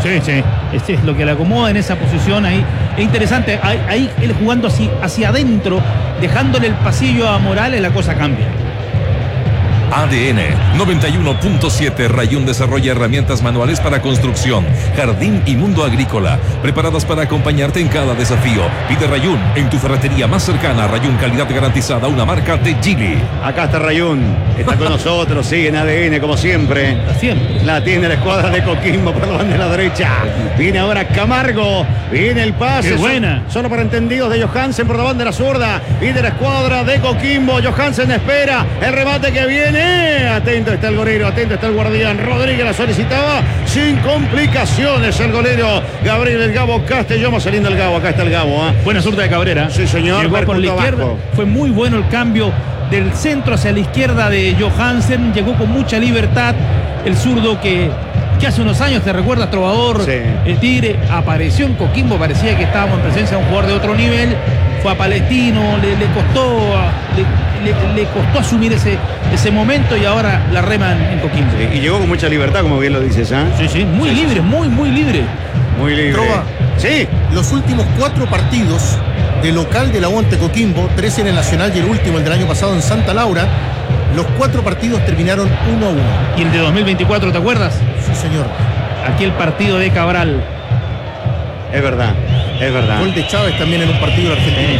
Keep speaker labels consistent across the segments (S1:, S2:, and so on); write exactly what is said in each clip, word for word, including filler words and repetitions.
S1: Sí, sí. Este es lo que le acomoda en esa posición ahí. Es interesante, ahí, ahí él jugando así, hacia adentro, dejándole el pasillo a Morales, la cosa cambia.
S2: A D N noventa y uno punto siete. Rayún desarrolla herramientas manuales para construcción, jardín y mundo agrícola, preparadas para acompañarte en cada desafío. Pide Rayún en tu ferretería más cercana. Rayún, calidad garantizada, una marca de Geely.
S3: Acá está Rayún, está con nosotros, sigue en A D N como siempre.
S1: Siempre.
S3: La tiene la escuadra de Coquimbo por la banda de la derecha. Viene ahora Camargo, viene el pase.
S1: Qué buena.
S3: Solo para entendidos de Johansen por la banda de la zurda. Viene la escuadra de Coquimbo. Johansen espera el remate que viene. Atento está el golero, atento está el guardián. Rodríguez la solicitaba sin complicaciones. El golero Gabriel El Gabo Castellón. Va saliendo el Gabo, acá está el Gabo. ¿eh?
S1: Buena zurda de Cabrera.
S3: Sí, señor.
S1: Llegó por la izquierda.
S3: Abajo.
S1: Fue muy bueno el cambio del centro hacia la izquierda de Johansen. Llegó con mucha libertad. El zurdo que, que hace unos años, ¿te recuerdas, Trovador?
S3: Sí.
S1: El Tigre apareció en Coquimbo. Parecía que estábamos en presencia de un jugador de otro nivel. Fue a Palestino, le, le costó le, le, le costó asumir ese, ese momento y ahora la reman en Coquimbo.
S3: Sí, y llegó con mucha libertad, como bien lo dices, ¿eh?
S1: Sí, sí, muy
S3: sí,
S1: libre,
S3: sí, sí.
S1: muy, muy libre.
S3: Muy libre.
S4: Trova.
S3: Sí.
S4: Los últimos cuatro partidos de local de la U ante Coquimbo, tres en el Nacional y el último, el del año pasado en Santa Laura, los cuatro partidos terminaron uno a uno.
S1: ¿Y el de dos mil veinticuatro, te acuerdas?
S4: Sí, señor.
S1: Aquí el partido de Cabral.
S3: Es verdad, es verdad.
S4: Gol de Chávez también en un partido argentino.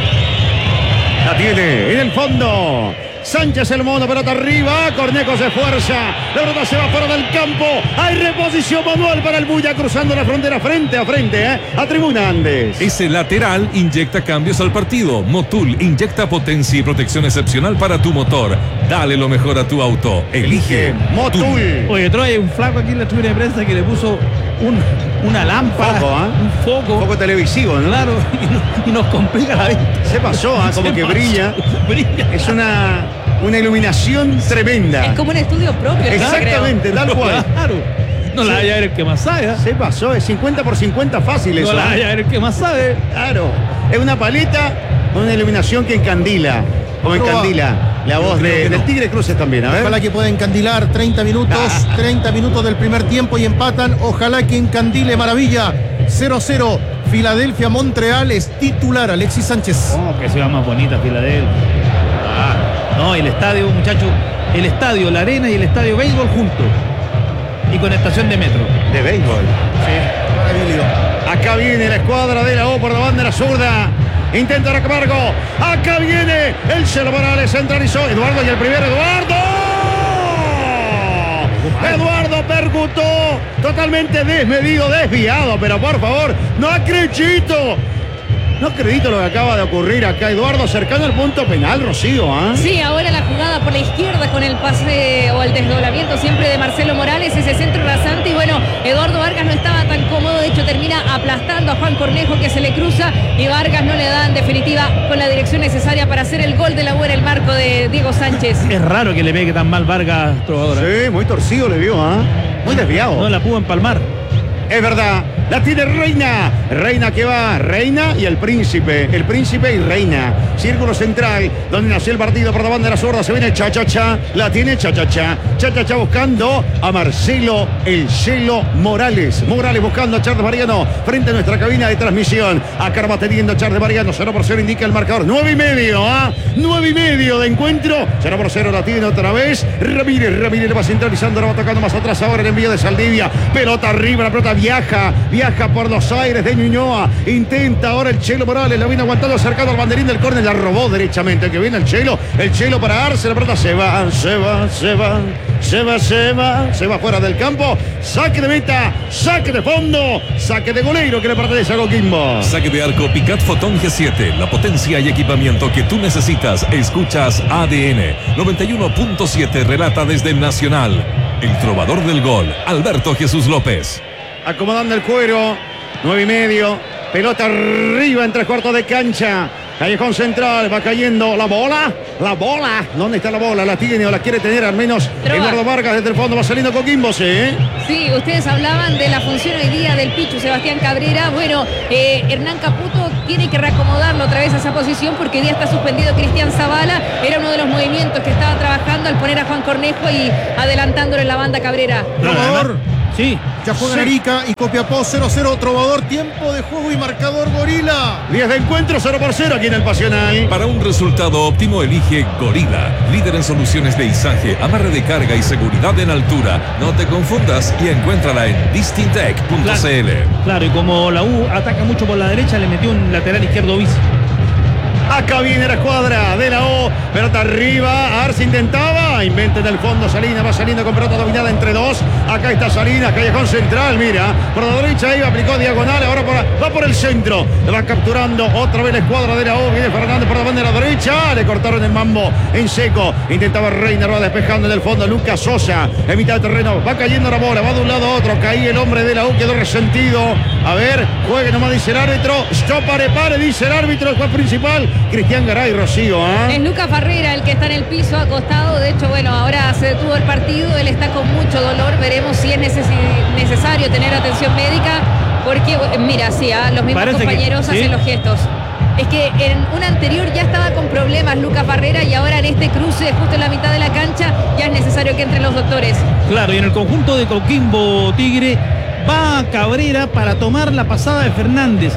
S3: La tiene en el fondo. Sánchez el mono, pelota arriba. Cornejo se esfuerza. La pelota se va fuera del campo. Hay reposición manual para el Bulla cruzando la frontera frente a frente, ¿eh? A Tribuna Andes.
S2: Ese lateral inyecta cambios al partido. Motul inyecta potencia y protección excepcional para tu motor. Dale lo mejor a tu auto. Elige
S3: Motul.
S1: Oye, trae un flaco aquí en la tribuna de prensa que le puso un, una lámpara,
S3: Foco, ¿eh?
S1: un foco.
S3: Un foco televisivo, ¿no?
S1: Claro, y, no, y nos complica la vista.
S3: Se pasó, ¿eh? Como
S1: Se
S3: que
S1: pasó,
S3: brilla.
S1: brilla.
S3: Es una, una iluminación tremenda.
S5: Es como un estudio propio.
S3: Exactamente, tal cual.
S1: Claro. No la vaya a ver el que más sabe. ¿eh?
S3: Se pasó, es cincuenta por cincuenta fácil eso.
S1: No la
S3: ¿eh?
S1: vaya a ver el que más sabe.
S3: Claro, es una paleta con una iluminación que encandila. Como encandila la voz de, del Tigre Cruces también, a ver.
S4: Ojalá que pueda encandilar treinta minutos, treinta minutos del primer tiempo y empatan. Ojalá que encandile maravilla. cero cero. Filadelfia, Montreal es titular Alexis Sánchez.
S1: Oh, que ciudad más bonita Filadelfia. Ah, no, el estadio, muchachos, el estadio, la arena y el estadio béisbol juntos. Y con estación de metro.
S3: De béisbol.
S4: Sí.
S3: Acá viene la escuadra de la O por la banda de la zurda. Intenta ahora Camargo. Acá viene el Chelo Morales. Centralizó Eduardo y el primero Eduardo. Eduardo percutó. Totalmente desmedido, desviado. Pero por favor, no acredito. No acredito lo que acaba de ocurrir acá. Eduardo cercano al punto penal, Rocío. ¿eh?
S5: Sí, ahora la jugada por la izquierda con el pase o el desdoblamiento siempre de Marcelo Morales, ese centro rasante. Y bueno, Eduardo Vargas no estaba tan cómodo. De hecho, termina aplastando a Juan Cornejo, que se le cruza. Y Vargas no le da en definitiva con la dirección necesaria para hacer el gol de la U en el marco de Diego Sánchez.
S1: Es raro que le pegue tan mal Vargas, Trovadora.
S3: Sí, muy torcido le vio. ¿eh? Muy desviado.
S1: No la pudo empalmar.
S3: Es verdad, la tiene Reina. Reina que va, Reina y el Príncipe. El Príncipe y Reina. Círculo central, donde nació el partido por la banda de la zurda. Se viene Cha-Cha-Cha. La tiene Cha-Cha-Cha. Cha-Cha-Cha buscando a Marcelo El Chelo Morales. Morales buscando a Charles Mariano frente a nuestra cabina de transmisión. Acá va teniendo Charles Mariano. cero por cero indica el marcador. nueve y medio, ¿ah? ¿eh? nueve y medio de encuentro. cero por cero la tiene otra vez. Ramírez, Ramírez le va centralizando. La va tocando más atrás ahora el envío de Saldivia. Pelota arriba, la pelota viaja. Viaja por los aires de Ñuñoa. Intenta ahora el Chelo Morales. La viene aguantando cercano al banderín del córner. La robó derechamente. Que viene el Chelo. El Chelo para darse. La pelota se va, se va, se va. Se va, se va. Se va fuera del campo. Saque de meta. Saque de fondo. Saque de goleiro que le pertenece a Coquimbo.
S2: Saque de arco Picat Photon G siete. La potencia y equipamiento que tú necesitas. Escuchas A D N noventa y uno punto siete. Relata desde el Nacional. El trovador del gol, Alberto Jesús López.
S3: Acomodando el cuero. Nueve y medio. Pelota arriba en tres cuartos de cancha. Callejón central, va cayendo la bola, la bola, ¿dónde está la bola? ¿La tiene o la quiere tener al menos
S5: Trova.
S3: Eduardo Vargas desde el fondo? Va saliendo Coquimbo, sí, ¿eh?
S5: Sí, ustedes hablaban de la función hoy día del Pichu Sebastián Cabrera. Bueno, eh, Hernán Caputo tiene que reacomodarlo otra vez a esa posición porque hoy día está suspendido Cristian Zavala. Era uno de los movimientos que estaba trabajando al poner a Juan Cornejo y adelantándole la banda Cabrera.
S4: Trovador,
S1: Sí.
S4: Ya juegan
S3: Sí.
S4: Arica y Copiapó cero cero. Trovador, tiempo de juego y marcador Gorila.
S3: diez de encuentro, cero por cero aquí en el Pasional.
S2: Para un resultado óptimo, elige Gorila, líder en soluciones de izaje, amarre de carga y seguridad en altura. No te confundas y encuéntrala en distintec punto c l.
S1: Claro, y como la U ataca mucho por la derecha, le metió un lateral izquierdo bici.
S3: Acá viene la escuadra de la O. Pelota arriba. Arce intentaba. Inventa en el fondo. Salina va saliendo con pelota dominada entre dos. Acá está Salina. Callejón central. Mira. Por la derecha iba. Aplicó diagonal. Ahora por, va por el centro. Le va capturando otra vez la escuadra de la O. Viene Fernández por la banda de la derecha. Le cortaron el mambo en seco. Intentaba Reina. Va despejando en el fondo. Lucas Sosa. En mitad de terreno. Va cayendo la bola. Va de un lado a otro. Caí el hombre de la U. Quedó resentido. A ver. Juegue nomás, dice el árbitro. Stop, pare, pare. Dice el árbitro. El juez principal. Cristian Garay, Rocío. ¿eh?
S5: Es Lucas Farrera el que está en el piso acostado. De hecho, bueno, ahora se detuvo el partido. Él está con mucho dolor. Veremos si es neces necesario tener atención médica. Porque, mira, sí, ¿eh? los mismos
S1: Parece
S5: compañeros
S1: que, ¿sí?
S5: hacen los gestos. Es que en un anterior ya estaba con problemas Lucas Farrera y ahora en este cruce, justo en la mitad de la cancha, ya es necesario que entren los doctores.
S1: Claro, y en el conjunto de Coquimbo Tigre va Cabrera para tomar la pasada de Fernández.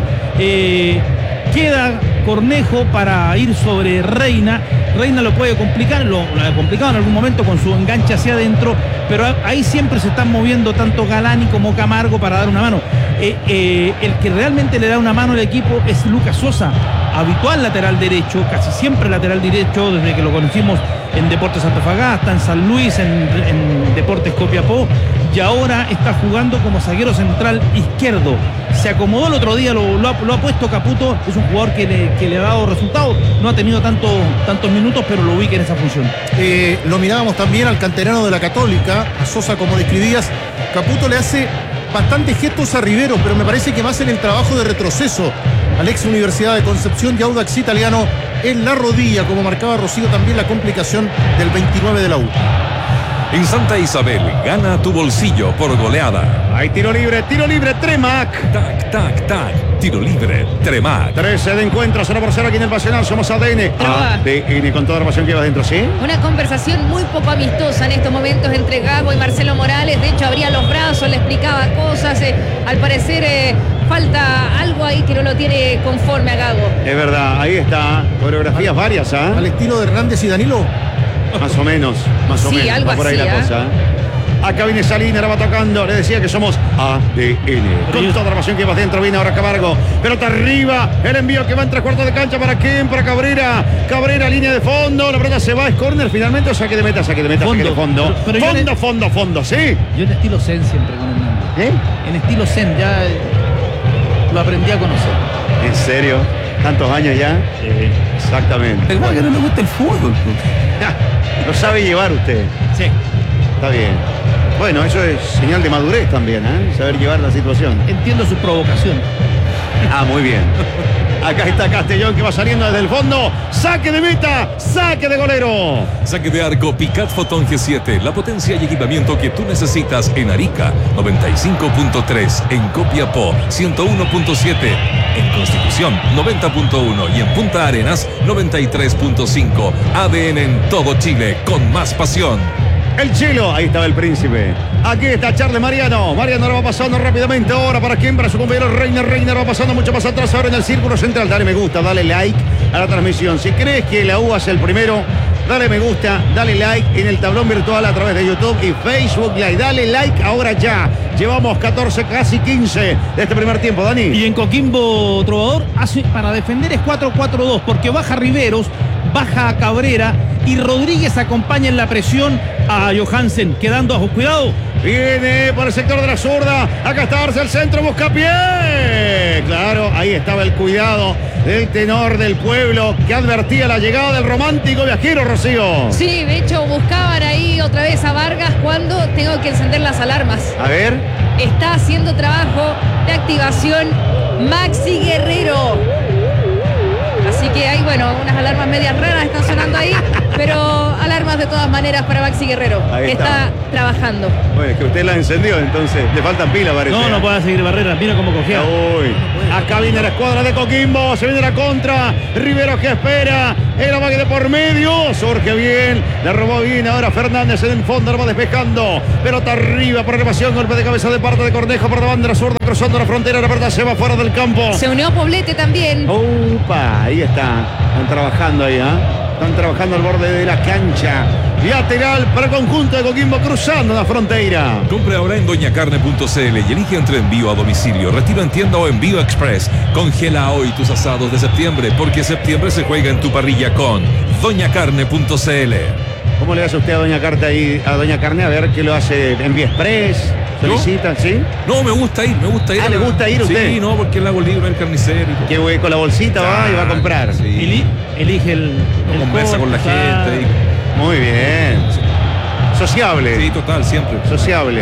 S1: Eh, queda Cornejo para ir sobre Reina. Reina lo puede complicar, lo, lo ha complicado en algún momento con su enganche hacia adentro, pero ahí siempre se están moviendo tanto Galani como Camargo para dar una mano. Eh, eh, el que realmente le da una mano al equipo es Lucas Sosa, habitual lateral derecho, casi siempre lateral derecho desde que lo conocimos en Deportes Antofagasta, en San Luis, en, en Deportes Copiapó, y ahora está jugando como zaguero central izquierdo. Se acomodó el otro día, lo, lo, ha, lo ha puesto Caputo, es un jugador que le, que le ha dado resultados, no ha tenido tanto, tantos minutos, pero lo ubica en esa función.
S4: Eh, lo mirábamos también al canterano de la Católica, a Sosa, como describías. Caputo le hace bastantes gestos a Rivero, pero me parece que más en el trabajo de retroceso al ex Universidad de Concepción y Audax Italiano en la rodilla, como marcaba Rocío, también la complicación del veintinueve de la U.
S2: En Santa Isabel, gana tu bolsillo por goleada.
S3: Hay tiro libre, tiro libre, Tremac.
S2: Tac, tac, tac. Tiro libre, Tremac.
S3: trece de encuentro, cero por cero aquí en el Pasional. Somos A D N.
S5: Traba.
S3: A D N con toda la pasión que lleva dentro, ¿sí?
S5: Una conversación muy poco amistosa en estos momentos entre Gago y Marcelo Morales. De hecho, abría los brazos, le explicaba cosas. Eh, al parecer eh, falta algo ahí que no lo tiene conforme a Gago.
S3: Es verdad, ahí está. Coreografías varias, ¿ah?
S4: Al estilo de Hernández y Danilo.
S3: Más o menos, más o
S5: Sí,
S3: menos.
S5: algo
S3: Va por ahí
S5: así,
S3: la
S5: ¿eh?
S3: cosa. Acá viene Salina, la va tocando. Le decía que somos A D N. Con
S1: yo-
S3: toda la pasión que llevas dentro, viene ahora Camargo. Pelota arriba. El envío que va en tres cuartos de cancha. ¿Para quién? Para Cabrera. Cabrera, línea de fondo. La pelota se va. Es córner finalmente. O saque de meta, saque de meta, saque de
S1: Fondo.
S3: fondo.
S1: Pero- pero yo
S3: fondo,
S1: le-
S3: fondo, fondo, sí.
S1: Yo en estilo Zen siempre con Hernández.
S3: ¿Eh?
S1: En estilo Zen, ya eh, lo aprendí a conocer.
S3: ¿En serio? ¿Tantos años ya? Exactamente.
S1: Pero que no le gusta el fútbol.
S3: Lo sabe llevar usted.
S1: Sí.
S3: Está bien. Bueno, eso es señal de madurez también, ¿eh? Saber llevar la situación.
S1: Entiendo su provocación.
S3: Ah, muy bien. Acá está Castellón que va saliendo desde el fondo. Saque de meta, saque de golero.
S2: Saque de arco Picat Photon G siete, la potencia y equipamiento que tú necesitas en Arica, noventa y cinco punto tres, en Copiapó, ciento uno punto siete, en Constitución, noventa punto uno y en Punta Arenas, noventa y tres punto cinco. A D N en todo Chile, con más pasión.
S3: El Chilo, ahí estaba el príncipe. Aquí está Charles Mariano. Mariano lo va pasando rápidamente ahora. ¿Para quién? Para su compañero Reina. Reina lo va pasando mucho más atrás ahora en el círculo central. Dale me gusta, dale like a la transmisión. Si crees que la U hace el primero, dale me gusta, dale like en el tablón virtual a través de YouTube y Facebook Live. Dale like ahora ya. Llevamos catorce, casi quince de este primer tiempo, Dani.
S1: Y en Coquimbo Trovador hace, para defender es cuatro cuatro dos, porque baja Riveros, baja a Cabrera y Rodríguez acompaña en la presión a Johansen, quedando a cuidado.
S3: Viene por el sector de la zurda. Acá está Arce, el centro, busca pie. Claro, ahí estaba el cuidado del tenor del pueblo que advertía la llegada del romántico viajero, Rocío.
S5: Sí, de hecho buscaban ahí otra vez a Vargas cuando tengo que encender las alarmas.
S3: A ver.
S5: Está haciendo trabajo de activación Maxi Guerrero. Así que hay, bueno, unas alarmas medias raras están sonando ahí. pero alarmas de todas maneras para Maxi Guerrero,
S3: Ahí
S5: que
S3: está.
S5: está trabajando.
S3: Bueno, es que usted la encendió, entonces le faltan pilas, parece.
S1: No, no puede seguir Barrera. Mira cómo cogía.
S3: Uy, acá viene la escuadra de Coquimbo, se viene la contra, Rivero que espera, el amague de por medio, surge bien, le robó bien, ahora Fernández en el fondo, lo va despejando, pelota arriba por elevación, golpe de cabeza de parte de Cornejo por la bandera zurda, cruzando la frontera, la pelota se va fuera del campo.
S5: Se unió Poblete también.
S3: Upa, ahí está, están trabajando ahí, ¿ah? Están trabajando al borde de la cancha. Lateral para el conjunto de Coquimbo cruzando la frontera.
S2: Compre ahora en doña carne punto c l y elige entre envío a domicilio, retiro en tienda o envío express. Congela hoy tus asados de septiembre, porque septiembre se juega en tu parrilla con doña carne punto c l.
S3: ¿Cómo le hace usted a Doña Carta ahí, a Doña Carne? A ver qué lo hace en Vía Express. Solicitan, ¿sí?
S2: No, me gusta ir, me gusta ir.
S3: Ah,
S2: a
S3: ¿le
S2: la-
S3: gusta ir usted?
S2: Sí, no, porque le hago libre al carnicero. y todo.
S3: Que güey, con la bolsita va y va a comprar.
S2: Sí.
S1: Eli- Elige el.
S2: No
S1: el
S2: conversa con la
S1: corte,
S2: gente. y-
S3: Muy bien. Sociable.
S2: Sí, total, siempre.
S3: Sociable.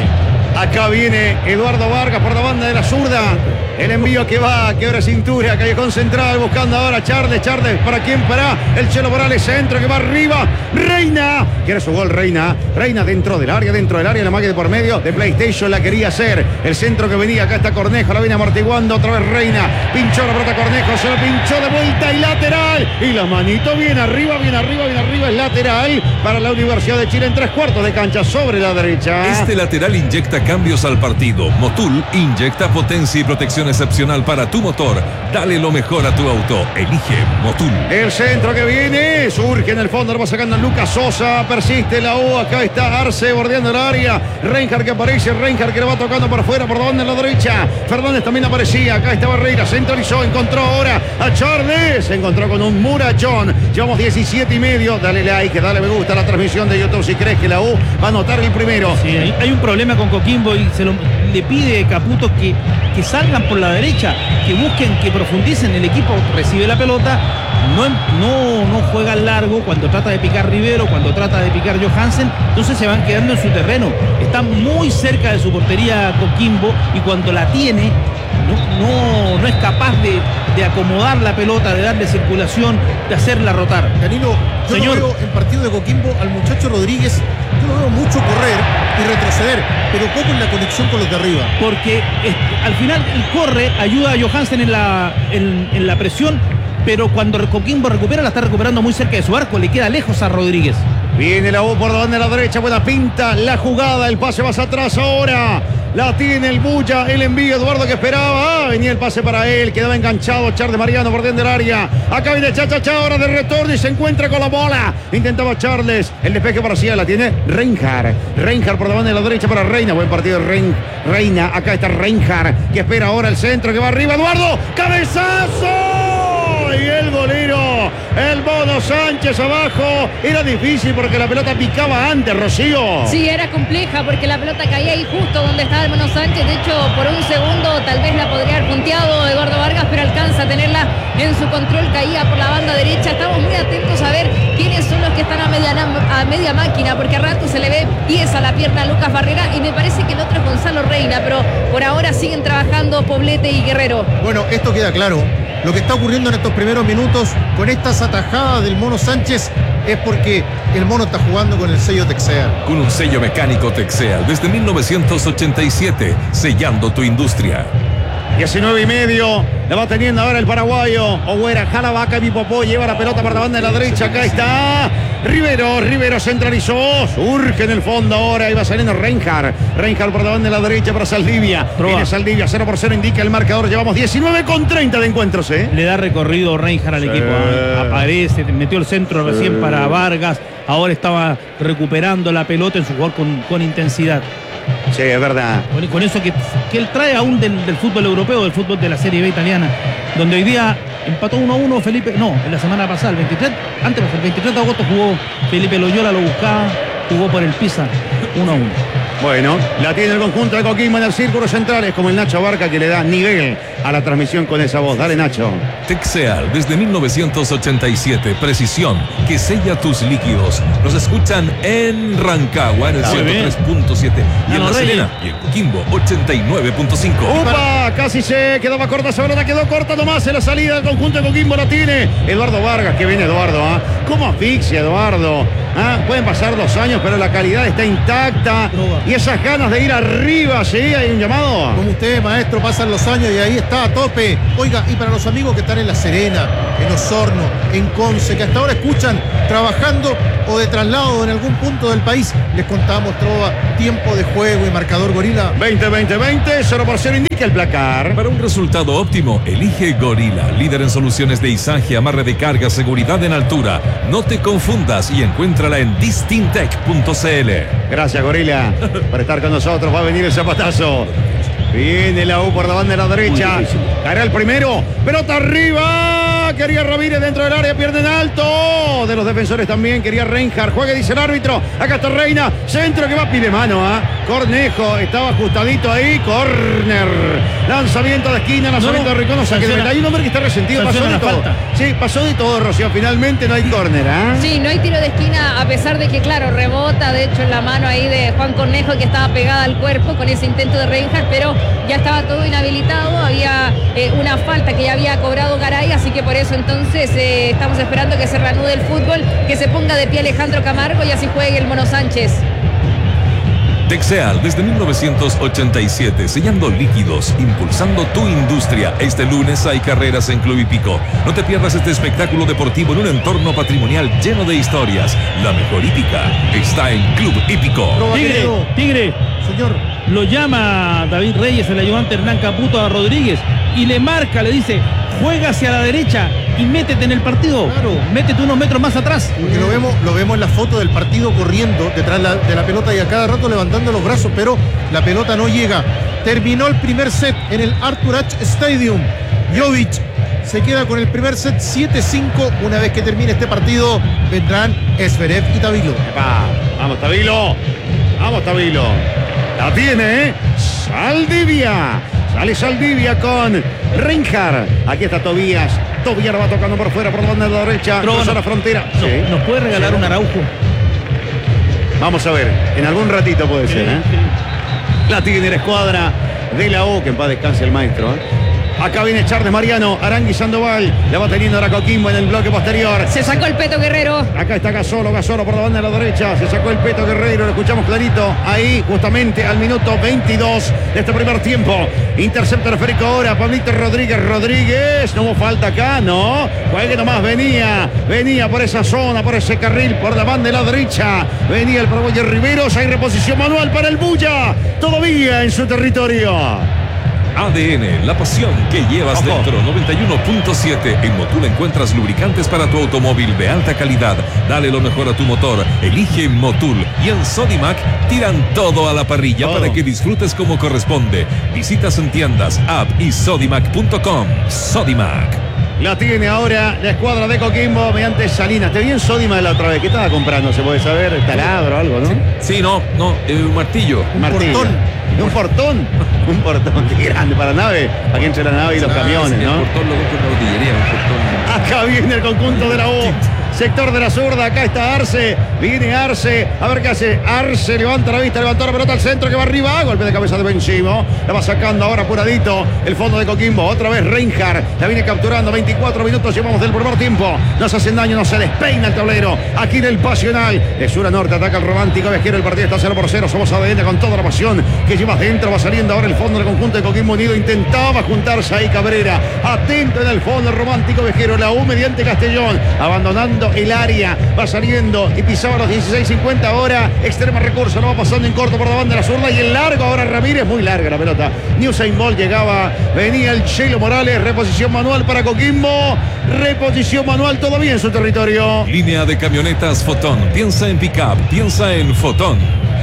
S3: Acá viene Eduardo Vargas por la banda de la zurda. El envío que va, quebra cintura, Callejón Central, buscando ahora a Charles. Charles, ¿para quién? Para el Chelo Morales, centro que va arriba. Reina, quiere su gol, Reina. Reina dentro del área, dentro del área, la magia de por medio de PlayStation la quería hacer. El centro que venía, acá está Cornejo, la viene amortiguando, otra vez Reina. Pinchó la pelota Cornejo, se lo pinchó de vuelta y lateral. Y la manito bien arriba, bien arriba, bien arriba, es lateral para la Universidad de Chile en tres cuartos de cancha sobre la derecha.
S2: Este lateral inyecta cambios al partido. Motul inyecta potencia y protección excepcional para tu motor. Dale lo mejor a tu auto. Elige Motul.
S3: El centro que viene, surge en el fondo, lo va sacando Lucas Sosa, persiste la U, acá está Arce bordeando el área, Reinhardt que aparece, Reinhardt que le va tocando por fuera, por donde en la derecha, Fernández también aparecía, acá está Barreira, centralizó, encontró ahora a Charles, se encontró con un murachón, llevamos diecisiete y medio, dale like, dale me gusta a la transmisión de YouTube si crees que la U va a anotar el primero.
S1: Sí, hay, hay un problema con Coquimbo y se lo, le pide Caputo que, que salgan por la derecha, que busquen, que profundicen. El equipo recibe la pelota, no, no, no juega al largo cuando trata de picar Rivero, cuando trata de picar Johansen, entonces se van quedando en su terreno. Está muy cerca de su portería Coquimbo y cuando la tiene no, no, no es capaz de, de acomodar la pelota, de darle circulación, de hacerla rotar.
S4: Danilo, yo
S1: Señor.
S4: no veo en partido de Coquimbo al muchacho Rodríguez, yo lo veo mucho correr y retroceder, pero poco en la conexión con los de arriba.
S1: Porque eh, al final él corre, ayuda a Johansen en la, en, en la presión, pero cuando Coquimbo recupera, la está recuperando muy cerca de su arco, le queda lejos a Rodríguez.
S3: Viene la U por la banda de la derecha, buena pinta, la jugada, el pase más atrás ahora. La tiene el Bulla, el envío, Eduardo que esperaba. Ah, venía el pase para él, quedaba enganchado Charles Mariano por dentro del área. Acá viene Chachacha, ahora de retorno y se encuentra con la bola. Intentaba Charles, el despeje para Cia, la tiene Reinhardt. Reinhardt por la banda de la derecha para Reina, buen partido de Rein, Reina. Acá está Reinhardt, que espera ahora el centro que va arriba. Eduardo, cabezazo. Y el golero, el Mono Sánchez abajo. Era difícil porque la pelota picaba antes, Rocío.
S5: Sí, era compleja porque la pelota caía ahí justo donde estaba el Mono Sánchez. De hecho, por un segundo tal vez la podría haber punteado Eduardo Vargas, pero alcanza a tenerla en su control. Caía por la banda derecha. Estamos muy atentos a ver quiénes son los que están a media, a media máquina, porque a rato se le ve pies a la pierna a Lucas Barrera y me parece que el otro es Gonzalo Reina, pero por ahora siguen trabajando Poblete y Guerrero.
S4: Bueno, esto queda claro. Lo que está ocurriendo en estos primeros minutos con estas atajadas del Mono Sánchez es porque el Mono está jugando con el sello Texeal.
S2: Con un sello mecánico Texeal desde mil novecientos ochenta y siete, sellando tu industria.
S3: diecinueve y medio, la va teniendo ahora el paraguayo. Oguera, jala vaca, Pipopó, lleva la pelota para la banda de la derecha. Acá está Rivero, Rivero centralizó, surge en el fondo ahora, iba saliendo Reinhardt. Reinhardt por la banda de la derecha para Saldivia.
S1: Proba.
S3: Viene Saldivia, cero por cero indica el marcador. Llevamos diecinueve con treinta de encuentros, ¿eh?
S1: Le da recorrido Reinhardt al
S3: Sí.
S1: equipo. ¿eh? Aparece, metió el centro
S3: Sí.
S1: recién para Vargas. Ahora estaba recuperando la pelota en su jugador con, con intensidad.
S3: Sí, es verdad.
S1: Con, con eso que, que él trae aún del, del fútbol europeo, del fútbol de la Serie B italiana, donde hoy día empató uno a uno Felipe, no, en la semana pasada, el veintitrés, antes, el veintitrés de agosto jugó Felipe Loyola, lo buscaba, jugó por el Pisa uno a uno.
S3: Bueno, la tiene el conjunto de Coquimbo en el círculo central. Es como el Nacho Barca que le da nivel a la transmisión con esa voz. Dale, Nacho.
S2: Texeal, desde mil novecientos ochenta y siete. Precisión que sella tus líquidos. Nos escuchan en Rancagua, en el ciento tres punto siete. Y en La Serena, y en Coquimbo, ochenta y nueve punto cinco.
S3: ¡Upa! Casi se quedaba corta esa pelota, quedó corta nomás en la salida del conjunto de Coquimbo. La tiene Eduardo Vargas, que viene Eduardo. ¿Ah? ¿Cómo asfixia Eduardo? ¿Ah? Pueden pasar dos años, pero la calidad está intacta. Y esas ganas de ir arriba, ¿sí? Hay un llamado.
S4: Como usted, maestro, pasan los años y ahí está a tope. Oiga, y para los amigos que están en La Serena, en Osorno, en Conce, que hasta ahora escuchan trabajando o de traslado en algún punto del país, les contamos, Trova, tiempo de juego y marcador Gorila.
S3: veinte, veinte, veinte, cero por cero indica el placar.
S2: Para un resultado óptimo, elige Gorila, líder en soluciones de izaje, amarre de carga, seguridad en altura. No te confundas y encuéntrala en distintec punto c l.
S3: Gracias, Gorila, por estar con nosotros. Va a venir el zapatazo. Viene la U por la banda de la derecha. Caerá el primero. Pelota arriba. Quería Ramírez dentro del área. Pierde en alto. De los defensores también. Quería Reinhardt. Juegue, dice el árbitro. Acá está Reina. Centro que va, pide mano. ¿eh? Cornejo. Estaba ajustadito ahí. Corner. Lanzamiento de esquina. Lanzamiento
S1: no, no.
S3: de Rincón. Saque de meta. Hay un hombre que está resentido. Pasó de todo. Falta. Sí, pasó de todo, Rocío. Finalmente no hay córner. ¿eh?
S5: Sí, no hay tiro de esquina. A pesar de que, claro, rebota. De hecho, en la mano ahí de Juan Cornejo, que estaba pegada al cuerpo con ese intento de Reinhardt. Pero ya estaba todo inhabilitado. Había eh, una falta que ya había cobrado Garay. Así que por eso entonces eh, estamos esperando que se reanude el fútbol, que se ponga de pie Alejandro Camargo y así juegue el Mono Sánchez.
S2: Texeal, desde mil novecientos ochenta y siete, sellando líquidos, impulsando tu industria. Este lunes hay carreras en Club Hípico. No te pierdas este espectáculo deportivo en un entorno patrimonial lleno de historias. La mejor hípica está en Club Hípico.
S1: Tigre, Tigre,
S4: señor.
S1: Lo llama David Reyes, el ayudante Hernán Caputo, a Rodríguez y le marca, le dice, juega hacia la derecha y métete en el partido.
S4: Claro.
S1: Métete unos metros más atrás.
S4: Porque lo vemos, lo vemos en la foto del partido corriendo detrás la, de la pelota y a cada rato levantando los brazos, pero la pelota no llega. Terminó el primer set en el Arthur Ashe Stadium. Jovic se queda con el primer set siete cinco. Una vez que termine este partido, vendrán Zverev y Tabilo.
S3: Epa, vamos, Tabilo. Vamos, Tabilo. La tiene, ¿eh? Saldivia. Sale Saldivia con Reinhardt. Aquí está Tobías. Tobías va tocando por fuera, por la banda de la derecha. Cruza la frontera.
S1: No, sí. ¿Nos puede regalar sí, un Araujo?
S3: Vamos a ver. En algún ratito puede sí, ser, ¿eh? Sí. La tiene la escuadra de la U. Que en paz descanse el maestro, ¿eh? Acá viene Charles Mariano, Arangui Sandoval, la va teniendo ahora Coquimbo en el bloque posterior.
S5: Se sacó el Peto Guerrero.
S3: Acá está Gasolo, Gasolo por la banda de la derecha, se sacó el Peto Guerrero, lo escuchamos clarito, ahí justamente al minuto veintidós de este primer tiempo. Intercepta el Férico ahora, Pablito Rodríguez, Rodríguez, no hubo falta acá, no, juegue nomás, venía, venía por esa zona, por ese carril, por la banda de la derecha, venía el paraguayo Riveros, hay reposición manual para el Bulla, todavía en su territorio.
S2: A D N, la pasión que llevas Ojo. dentro. Noventa y uno punto siete. En Motul encuentras lubricantes para tu automóvil de alta calidad. Dale lo mejor a tu motor. Elige Motul. Y en Sodimac tiran todo a la parrilla oh. para que disfrutes como corresponde. Visitas en tiendas, app y sodimac punto com. Sodimac.
S3: La tiene ahora la escuadra de Coquimbo mediante Salinas. Te vi en Sodimac la otra vez. ¿Qué estaba comprando? ¿Se puede saber? Taladro o algo, no?
S2: Sí, no, no. Eh, un martillo.
S3: Un martillo. Portón. Un portón, un portón qué grande para la nave, aquí entre la nave y los camiones, ¿no?
S2: Un portón lo compra la botillería, un
S3: portón. Acá viene el conjunto de la U, sector de la zurda, acá está Arce, viene Arce, a ver qué hace, Arce levanta la vista, levantó la pelota al centro que va arriba, golpe de cabeza de Benzimo, la va sacando ahora apuradito el fondo de Coquimbo, otra vez Reinhardt, la viene capturando, veinticuatro minutos llevamos del primer tiempo, nos hacen daño, no se despeina el tablero, aquí en el Pasional, de sur a norte ataca el romántico viajero, el partido está cero por cero, somos A D N con toda la pasión que llevas dentro, va saliendo ahora el fondo del conjunto de Coquimbo Unido, intentaba juntarse ahí Cabrera, atento en el fondo el romántico viajero, la U mediante Castellón, abandonando el área, va saliendo y pisaba los dieciséis cincuenta ahora, extrema recurso, no va pasando en corto por la banda de la zurda y el largo ahora Ramírez, muy larga la pelota, Usain Bolt llegaba, venía el Chelo Morales, reposición manual para Coquimbo, reposición manual todavía en su territorio.
S2: Línea de camionetas Fotón, piensa en pick-up, piensa en Fotón.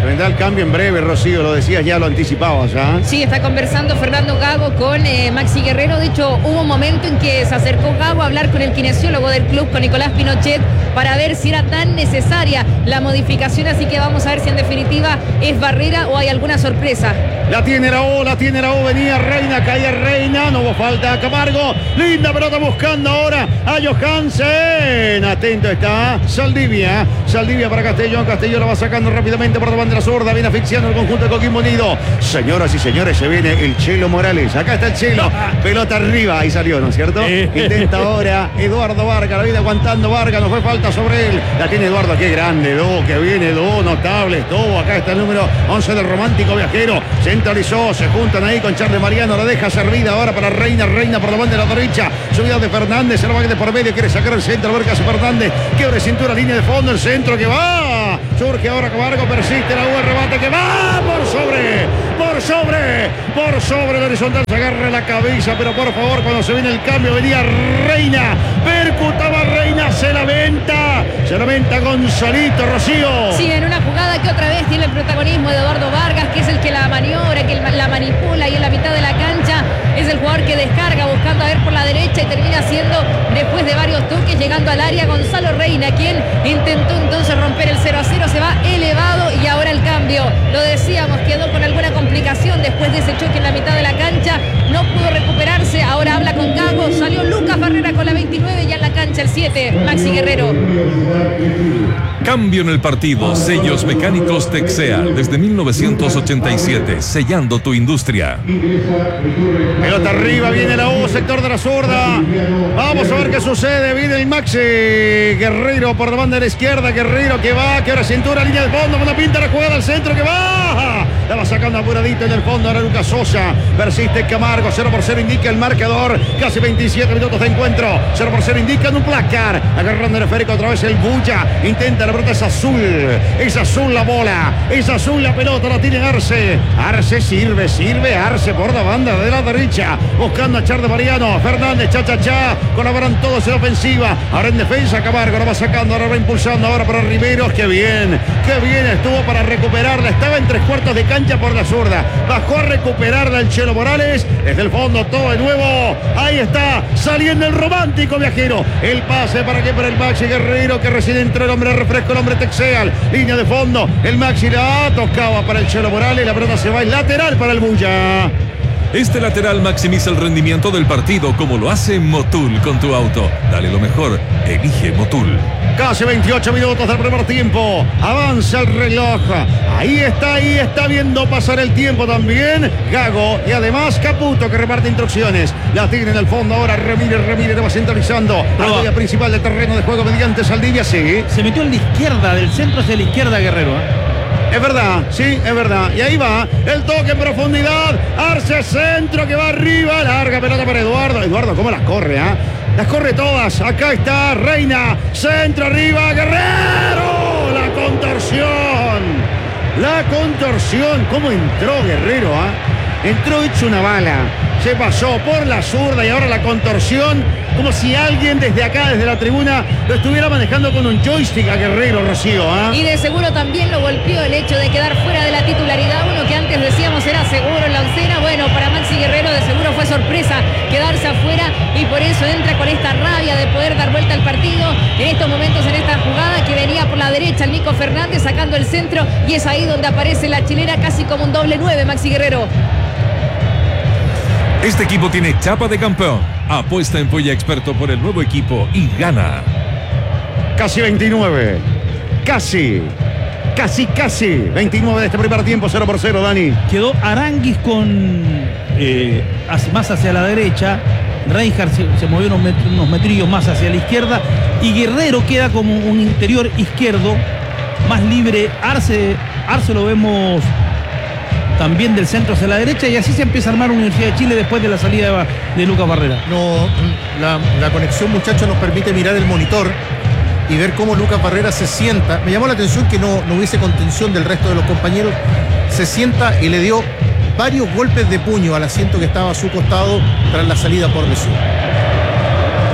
S3: Se vendrá el cambio en breve, Rocío, lo decías ya, lo anticipabas ya.
S5: Sí, está conversando Fernando Gago con eh, Maxi Guerrero. De hecho, hubo un momento en que se acercó Gago a hablar con el kinesiólogo del club, con Nicolás Pinochet, para ver si era tan necesaria la modificación. Así que vamos a ver si en definitiva es Barrera o hay alguna sorpresa.
S3: La tiene la O, la tiene la O, venía Reina, caía Reina, no hubo falta a Camargo. Linda pelota buscando ahora a Johansen. Atento está Saldivia. Saldivia para Castellón. Castellón la va sacando rápidamente por la bandera zurda. Viene asfixiando el conjunto de Coquimbo Unido. Señoras y señores, se viene el Chelo Morales. Acá está el Chelo. Pelota arriba. Ahí salió, ¿no es cierto? Intenta ahora Eduardo Vargas. La viene aguantando Vargas. No fue falta sobre él. La tiene Eduardo. Qué grande. Do, que viene. Do, notable. Do. Acá está el número once del romántico viajero. Centralizó. Se juntan ahí con Charles Mariano. La deja servida ahora para Reina. Reina por la bandera derecha. Subida de Fernández. Se lo va de por medio. Quiere sacar el centro. A ver qué hace Fernández. Quiebre cintura. Línea de fondo. El centro que va. Surge ahora Camargo. Persiste la U. Rebate que va por sobre. Por sobre. Por sobre el horizontal. Se agarra la cabeza. Pero por favor, cuando se viene el cambio, venía Reina. Percutaba Reina. Se la venta. Se la venta Gonzalito, Rocío.
S5: Sí, en una jugada que otra vez tiene el protagonismo de Eduardo Vargas, que es el que la maniobra, que la manipula, y en la mitad de la cancha es el jugador que descarga buscando a ver por la derecha y termina siendo, después de varios toques, llegando al área Gonzalo Reina, quien intentó entonces romper el cero a cero. Se va elevado y ahora el cambio. Lo decíamos, quedó con alguna complicación después de ese choque en la mitad de la cancha. No pudo recuperarse. Ahora habla con Gago. Salió Lucas Barrera con la veintinueve, ya en la cancha el siete, Maxi Guerrero.
S2: Cambio en el partido. Sellos mecánicos Texea desde mil novecientos ochenta y siete, sellando tu industria.
S3: Pelota arriba, viene la U, sector de la zurda. Vamos a ver qué sucede. Viene el Maxi Guerrero por la banda de la izquierda. Guerrero que va, que ahora cintura, línea de fondo, con la pinta la jugada al centro que va. La va sacando apuradito en el fondo. Ahora Lucas Sosa. Persiste Camargo. cero por cero indica el marcador. Casi veintisiete minutos de encuentro. cero por cero indican un placar. Agarrando el esférico otra vez el Bulla. Intenta la pelota, es azul. Es azul la bola. Es azul la pelota. La tiene Arce. Arce sirve, sirve. Arce por la banda de la derecha. Buscando a Charles Mariano. Fernández, cha, cha, cha. Colaboran todos en ofensiva. Ahora en defensa Camargo. Lo va sacando. Ahora va impulsando. Ahora para Riveros. Qué bien. Qué bien estuvo para recuperarla. Estaba en tres cuartos de cancha por la zurda. Bajó a recuperarla el Chelo Morales. Desde el fondo todo de nuevo. Ahí está. Saliendo el romántico viajero. El pase para que para el Maxi Guerrero, que recién entró el hombre refresco, el hombre Texeal. Línea de fondo. El Maxi la tocaba para el Chelo Morales. La pelota se va en lateral para el Bulla.
S2: Este lateral maximiza el rendimiento del partido como lo hace Motul con tu auto. Dale lo mejor. Elige Motul.
S3: Casi veintiocho minutos del primer tiempo. Avanza el reloj. Ahí está, ahí está viendo pasar el tiempo también Gago. Y además Caputo, que reparte instrucciones. La tiene en el fondo ahora Ramírez. Ramírez va centralizando. A la área principal del terreno de juego mediante Saldivia. Sí.
S1: Se metió en la izquierda, del centro hacia la izquierda Guerrero, ¿eh?
S3: Es verdad, sí, es verdad. Y ahí va el toque en profundidad. Arce centro que va arriba. Larga pelota para Eduardo. Eduardo, ¿cómo las corre? ¿eh? Las corre todas. Acá está Reina. Centro arriba. Guerrero. La contorsión. La contorsión. ¿Cómo entró Guerrero? ¿eh? Entró hecho una bala. Se pasó por la zurda y ahora la contorsión. Como si alguien desde acá, desde la tribuna, lo estuviera manejando con un joystick a Guerrero, Rocío. ¿eh?
S5: Y de seguro también lo golpeó el hecho de quedar fuera de la titularidad. Uno que antes decíamos era seguro en la oncena. Bueno, para Maxi Guerrero de seguro fue sorpresa quedarse afuera, y por eso entra con esta rabia de poder dar vuelta al partido. En estos momentos, en esta jugada que venía por la derecha el Nico Fernández sacando el centro, y es ahí donde aparece la chilena casi como un doble nueve, Maxi Guerrero.
S2: Este equipo tiene chapa de campeón. Apuesta en Polla Experto por el nuevo equipo y gana.
S3: Casi veintinueve. Casi. Casi, casi. veintinueve de este primer tiempo, cero por cero, Dani.
S1: Quedó Aranguis con eh, más hacia la derecha. Reinhardt se, se movió unos, met unos metrillos más hacia la izquierda. Y Guerrero queda como un interior izquierdo, más libre. Arce, Arce lo vemos también del centro hacia la derecha, y así se empieza a armar Universidad de Chile después de la salida de, de Lucas Barrera.
S4: No, la, la conexión, muchachos, nos permite mirar el monitor y ver cómo Lucas Barrera se sienta. Me llamó la atención que no, no hubiese contención del resto de los compañeros. Se sienta y le dio varios golpes de puño al asiento que estaba a su costado tras la salida por lesión.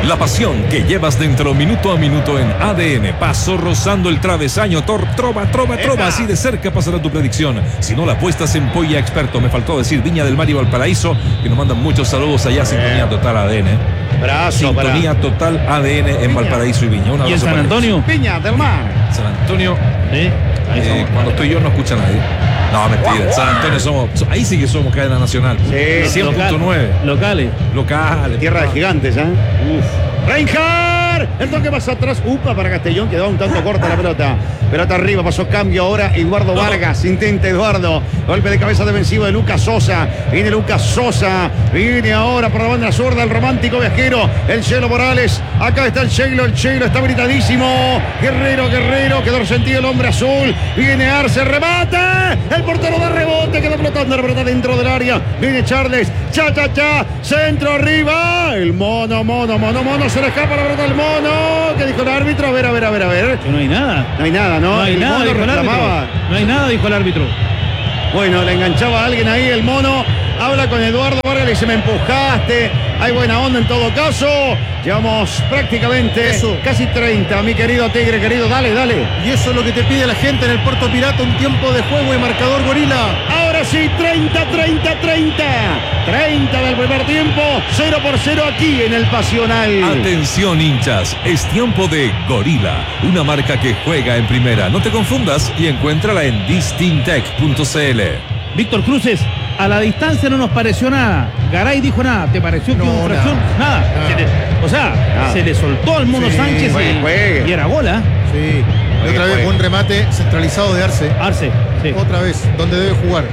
S2: La pasión que llevas dentro minuto a minuto en A D N. Paso rozando el travesaño. Tor, trova, trova, trova.
S3: ¡Epa!
S2: Así de cerca pasará tu predicción. Si no la apuestas en Polla Experto. Me faltó decir Viña del Mar y Valparaíso, que nos mandan muchos saludos allá. Sintonía total A D N.
S3: Brazo
S2: Sintonía
S3: para
S2: total A D N en
S3: Viña.
S2: Valparaíso y Viña. Un
S1: ¿Y en
S2: abrazo
S1: San
S2: para ellos.
S1: Antonio?
S3: Viña del Mar.
S2: San Antonio.
S1: Sí, ahí
S2: Eh,
S1: somos.
S2: cuando estoy yo no escucha nadie. No, mentira. En San Antonio somos. so- Ahí sí que somos cadena nacional.
S3: Sí.
S2: cien punto
S1: Local-
S2: nueve.
S1: Locales.
S2: Locales.
S3: Tierra de gigantes, ¿eh? Uf. Reinhardt, el toque más atrás, upa para Castellón, quedó un tanto corta la pelota. Pelota arriba, pasó cambio ahora Eduardo Vargas, intenta Eduardo, golpe de cabeza defensivo de Lucas Sosa, viene Lucas Sosa, viene ahora por la banda zurda el romántico viajero, el Chelo Morales, acá está el Chelo, el Chelo está habilitadísimo, Guerrero, Guerrero, quedó resentido el hombre azul, viene Arce, remate, el portero da rebote, queda flotando la pelota dentro del área, viene Charles, cha, cha, cha, centro arriba, el mono, mono, mono, mono, se le escapa la pelota al mono, ¿qué dijo el árbitro? A ver, a ver, a ver, a ver.
S1: Que no hay nada.
S3: No hay nada, ¿no?
S1: No hay
S3: el
S1: nada,
S3: mono
S1: dijo el
S3: reclamaba.
S1: árbitro. No hay nada, dijo el árbitro.
S3: Bueno, le enganchaba a alguien ahí, el mono. Habla con Eduardo Vargas, le dice, me empujaste. Hay buena onda en todo caso. Llevamos prácticamente
S4: Eso.
S3: casi treinta, mi querido Tigre, querido. Dale, dale.
S4: Y eso es lo que te pide la gente en el Puerto Pirata, un tiempo de juego y marcador gorila.
S3: Ahora sí, treinta, treinta, treinta. treinta del primer tiempo. cero por cero aquí en el Pasional.
S2: Atención hinchas, es tiempo de Gorila, una marca que juega en primera. No te confundas y encuéntrala en distintec punto c l.
S1: Víctor Cruces, a la distancia no nos pareció nada. Garay dijo nada. ¿Te pareció que
S4: No,
S1: hubo infracción? Nada.
S4: Nada.
S1: Se le- o sea,
S3: Nada.
S1: se le soltó al Mono
S4: Sí,
S1: Sánchez
S3: juegue,
S1: y,
S3: juegue.
S1: y era bola.
S4: Sí. Y
S3: Juegue,
S4: otra vez
S3: juegue.
S4: buen remate centralizado de Arce.
S1: Arce. Sí.
S4: Otra vez, donde debe jugar.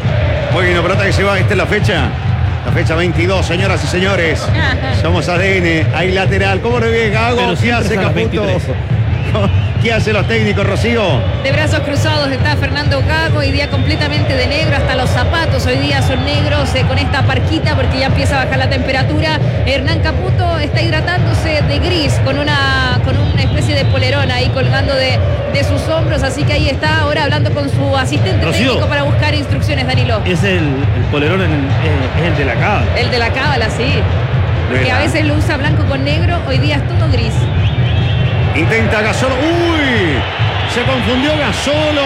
S3: Bueno, pelota que se va. Esta es la fecha. La fecha veintidós, señoras y señores. Somos A D N. Hay lateral. ¿Cómo le ve Gago?
S1: Pero
S3: ¿Qué
S1: siempre
S3: hace
S1: es a las
S3: Caputo?
S1: veintitrés.
S3: ¿Qué hacen los técnicos, Rocío?
S5: De brazos cruzados está Fernando Gago, hoy día completamente de negro, hasta los zapatos hoy día son negros, eh, con esta parquita porque ya empieza a bajar la temperatura. Hernán Caputo está hidratándose de gris con una, con una especie de polerón ahí colgando de, de sus hombros, así que ahí está ahora hablando con su asistente
S1: Rocío.
S5: técnico para buscar instrucciones, Danilo.
S1: Es el, el polerón, en el- es, es el de la cava.
S5: El de la cábala, sí. Porque
S3: ¿Verdad?
S5: a veces lo usa blanco con negro, hoy día es todo gris.
S3: Intenta Gasolo. ¡Uy! Se confundió Gasolo.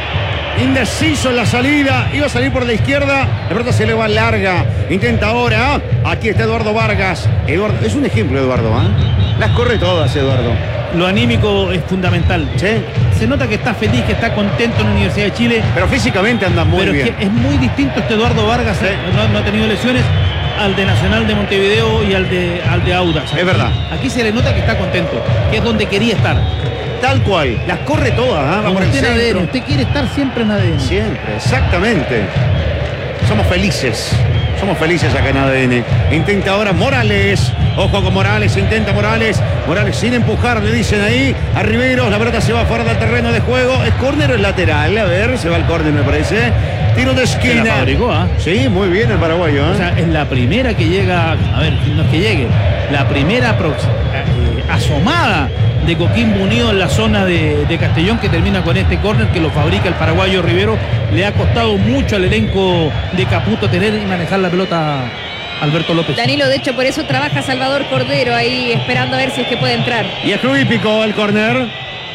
S3: Indeciso en la salida. Iba a salir por la izquierda. La pelota se le va larga. Intenta ahora. Aquí está Eduardo Vargas. Eduardo, es un ejemplo, Eduardo. ¿Ah? Las corre todas, Eduardo.
S1: Lo anímico es fundamental.
S3: ¿Sí?
S1: Se nota que está feliz, que está contento en la Universidad de Chile.
S3: Pero físicamente anda muy
S1: pero
S3: bien.
S1: es que es muy distinto este Eduardo Vargas,
S3: Sí.
S1: eh, no, no ha tenido lesiones, al de Nacional de Montevideo y al de, al de Audax.
S3: Es verdad.
S1: Aquí se le nota que está contento, que es donde quería estar.
S3: Tal cual. Las corre todas. ¿ah? Va
S1: Como
S3: por el
S1: usted en A D N,
S3: centro.
S1: usted quiere estar siempre en A D N.
S3: Siempre, exactamente. Somos felices. Somos felices acá en A D N. Intenta ahora Morales. Ojo con Morales, intenta Morales. Morales sin empujar, le dicen ahí. A Riveros, la pelota se va fuera del terreno de juego. ¿Es córner o es lateral? A ver, se va el córner, me parece. Tiro de
S1: Se
S3: esquina.
S1: la fabricó, ¿ah?
S3: Sí, muy bien el paraguayo. ¿eh?
S1: O sea, es la primera que llega, a ver, no es que llegue, la primera prox- eh, asomada de Coquimbo Unido en la zona de, de Castellón, que termina con este córner que lo fabrica el paraguayo Rivero. Le ha costado mucho al elenco de Caputo tener y manejar la pelota Alberto López.
S5: Danilo, de hecho, por eso trabaja Salvador Cordero ahí esperando a ver si es que puede entrar.
S3: Y es Club Hípico el córner.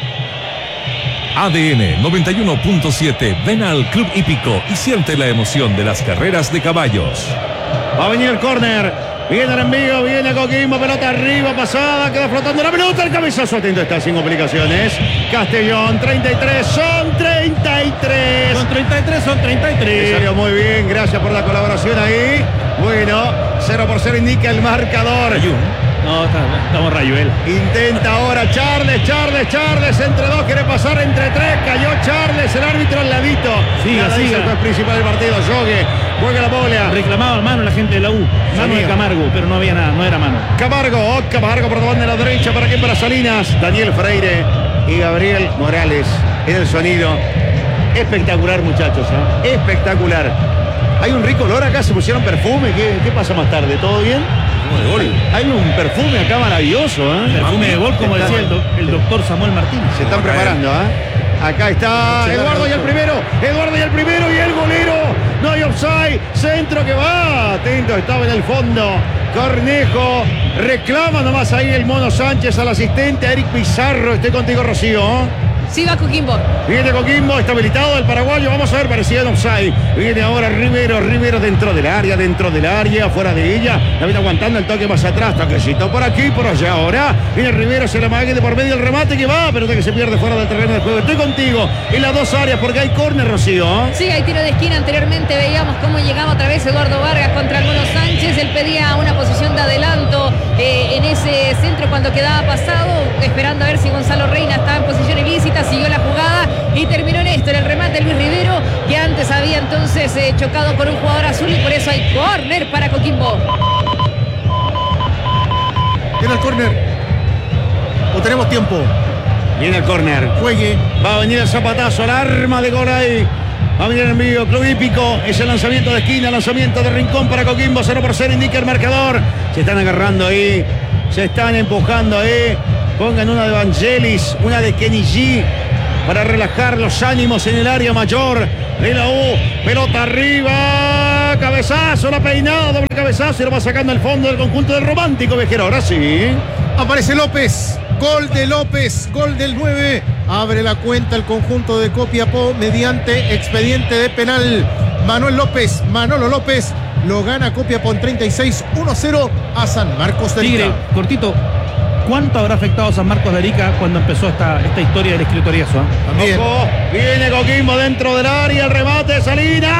S2: A D N noventa y uno punto siete. Ven al Club Hípico y siente la emoción de las carreras de caballos.
S3: Va a venir el córner. Viene el envío, viene Coquimbo, pelota arriba, pasada, queda flotando la pelota, el cabezazo atento está sin complicaciones. Castellón, treinta y tres, son treinta y tres.
S1: Son treinta y tres, son treinta y
S3: Le
S1: tres.
S3: salió muy bien, gracias por la colaboración ahí. Bueno, cero por cero indica el marcador.
S1: No, está- estamos Rayuela.
S3: Intenta ahora Charles, Charles, Charles, entre dos, quiere pasar entre tres, cayó Charles, el árbitro al ladito.
S1: Siga,
S3: Nada, dice
S1: siga.
S3: el juez principal del partido, Jogue, juega la bola.
S1: Reclamaba mano la gente de la U, mano de
S3: Sabía.
S1: Camargo, pero no había nada, no era mano.
S3: Camargo, oh, Camargo por la banda de la derecha, ¿para quién? Para Salinas, Daniel Freire y Gabriel Morales en el sonido. Espectacular, muchachos, ¿eh? Espectacular. Hay un rico olor acá, se pusieron perfume. ¿Qué, qué pasa más tarde? ¿Todo bien? Hay un perfume acá maravilloso, ¿eh?
S1: Perfume de gol, como decía el, doc- el doctor Samuel Martínez.
S3: Se están preparando, ¿eh? Acá está Eduardo y el primero. Eduardo y el primero y el golero. No hay offside. Centro que va. Atento, estaba en el fondo. Cornejo. Reclama nomás ahí el Mono Sánchez al asistente Eric Pizarro. Estoy contigo, Rocío.
S5: Sí, va Coquimbo.
S3: Viene Coquimbo, está habilitado el paraguayo. Vamos a ver, parecía en offside. Viene ahora Rivero, Rivero dentro del área, dentro del área, fuera de ella. La viene aguantando el toque más atrás. Toquecito por aquí, por allá. Ahora viene Rivero, se la mague de por medio el remate que va, pero que se pierde fuera del terreno de juego. Estoy contigo en las dos áreas porque hay córner, Rocío.
S5: Sí, hay tiro de esquina. Anteriormente veíamos cómo llegaba otra vez Eduardo Vargas contra el Mono Sánchez. Él pedía una posición de adelanto eh, en ese centro cuando quedaba pasado, esperando a ver si Gonzalo Reina estaba en posición ilícita. Siguió la jugada y terminó en esto, en el remate de Luis Rivero, que antes había entonces eh, chocado con un jugador azul y por eso hay córner para Coquimbo.
S4: Viene el córner. ¿O tenemos tiempo?
S3: Viene el córner.
S4: Juegue.
S3: Va a venir el zapatazo, el arma de gol ahí. Va a venir el envío, Club Hípico. Es el lanzamiento de esquina, lanzamiento de rincón para Coquimbo. cero por cero indica el marcador. Se están agarrando ahí. Se están empujando ahí. Pongan una de Vangelis, una de Kenny G para relajar los ánimos en el área mayor de la U. Pelota arriba, cabezazo, la peinada, doble cabezazo y lo va sacando el fondo del conjunto del Romántico Viajero. Ahora sí.
S4: Aparece López. Gol de López, gol del nueve. Abre la cuenta el conjunto de Copiapó mediante expediente de penal. Manuel López, Manolo López, lo gana Copiapó en treinta y seis, uno cero a San Marcos de Arica.
S1: Tigre, cortito. ¿Cuánto habrá afectado a San Marcos de Arica cuando empezó esta, esta historia del escritoriazo? ¿eh?
S4: También.
S3: Ojo, viene Coquimbo dentro del área, el remate de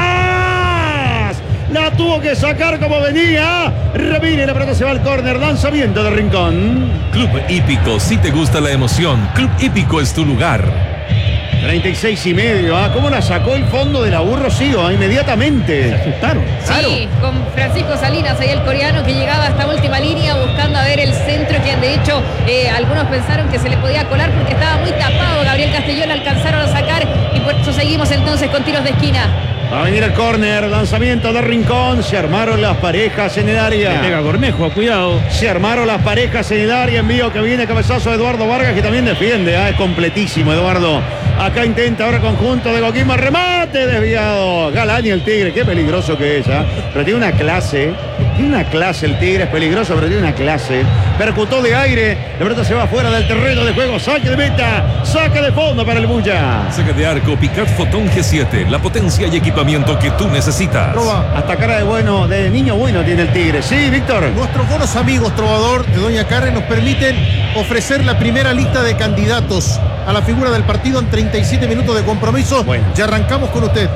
S3: Salinas. La tuvo que sacar como venía. Revine, la pelota se va al córner, lanzamiento de Rincón.
S2: Club Hípico, si te gusta la emoción, Club Hípico es tu lugar.
S3: treinta y seis y medio, ¿ah? ¿Cómo la sacó el fondo de la burro? Sigo, inmediatamente.
S1: Se asustaron.
S3: Claro.
S5: Sí, con Francisco Salinas, ahí el coreano que llegaba a esta última línea buscando a ver el centro, que de hecho eh, algunos pensaron que se le podía colar porque estaba muy tapado. Gabriel Castellón alcanzaron a sacar y por eso seguimos entonces con tiros de esquina.
S3: Va a venir el córner, lanzamiento de Rincón. Se armaron las parejas en el área.
S1: Le pega Cornejo, cuidado.
S3: Se armaron las parejas en el área. Envío que viene, cabezazo de Eduardo Vargas, que también defiende. ¿ah? Es completísimo, Eduardo. Acá intenta ahora conjunto de Coquimbo. Remate desviado. Galani el Tigre. Qué peligroso que es. ¿ah? Pero tiene una clase. Tiene una clase el Tigre. Es peligroso, pero tiene una clase. Percutó de aire. La pelota se va fuera del terreno de juego. Saque de meta. Saque de fondo para el Bulla.
S2: Saca de arco Picard Photon G siete. La potencia y equipamiento que tú necesitas.
S4: Trova.
S3: Hasta cara de bueno, de niño bueno tiene el Tigre. Sí, Víctor.
S4: Nuestros buenos amigos Trovador de Doña Carne nos permiten ofrecer la primera lista de candidatos a la figura del partido en treinta y siete minutos de compromiso.
S3: Bueno.
S4: Ya arrancamos con usted.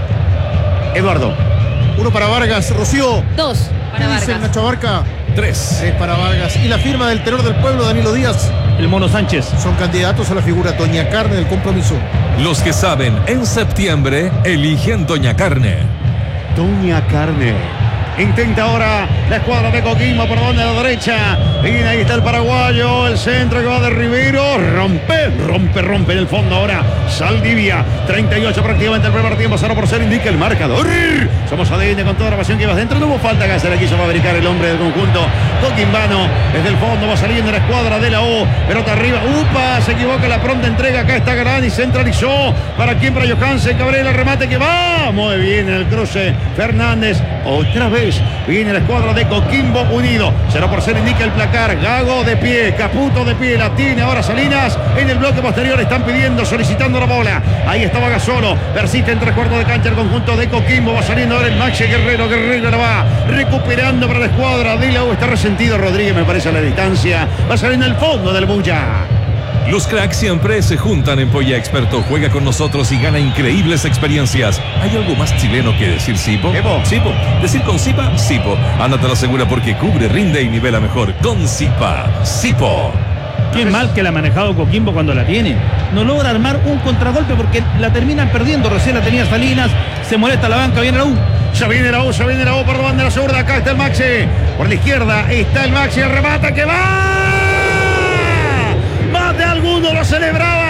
S3: Eduardo.
S4: Uno para Vargas, Rocío.
S5: Dos para
S4: ¿Qué dice
S5: Vargas.
S4: Nacho Abarca?
S2: Tres.
S4: Tres para Vargas. Y la firma del tenor del pueblo, Danilo Díaz.
S1: El Mono Sánchez.
S4: Son candidatos a la figura Doña Carne del compromiso.
S2: Los que saben, en septiembre, eligen Doña Carne.
S3: Doña Carne. Intenta ahora la escuadra de Coquimbo por donde a la derecha. Y ahí está el paraguayo. El centro que va de Rivero. Rompe, rompe, rompe en el fondo ahora. Saldivia. treinta y ocho prácticamente el primer tiempo. cero por cero indica el marcador. Somos A D N con toda la pasión que vas dentro. No hubo falta que se le quiso fabricar el hombre del conjunto coquimbano. Desde el fondo va saliendo la escuadra de la U. Pelota arriba. Upa, se equivoca la pronta entrega. Acá está Galani. Centralizó. ¿Para quién? Para Johansen. Cabrera, el remate que va. Muy bien el cruce. Fernández. Otra vez. Viene la escuadra de Coquimbo Unido. cero por cero indica el placar. Gago de pie, Caputo de pie. La tiene ahora Salinas. En el bloque posterior están pidiendo, solicitando la bola. Ahí estaba Gasolo. Persiste en tres cuartos de cancha el conjunto de Coquimbo. Va saliendo ahora el Maxi Guerrero. Guerrero la va recuperando para la escuadra de la U. Está resentido Rodríguez, me parece, a la distancia. Va saliendo el fondo del Bulla.
S2: Los cracks siempre se juntan en Polla Experto. Juega con nosotros y gana increíbles experiencias. ¿Hay algo más chileno que decir Sipo?
S3: Evo.
S2: Sipo. Decir con Sipa, Sipo. Ándate la segura porque cubre, rinde y nivela mejor. Con Sipa, Sipo.
S1: Qué mal que la ha manejado Coquimbo cuando la tiene. No logra armar un contragolpe porque la terminan perdiendo. Recién la tenía Salinas. Se molesta la banca. Viene la U.
S3: Ya viene la U, ya viene la U por banda de la zurda. Acá está el Maxi. Por la izquierda está el Maxi. El remata que va. Más de alguno lo celebraba.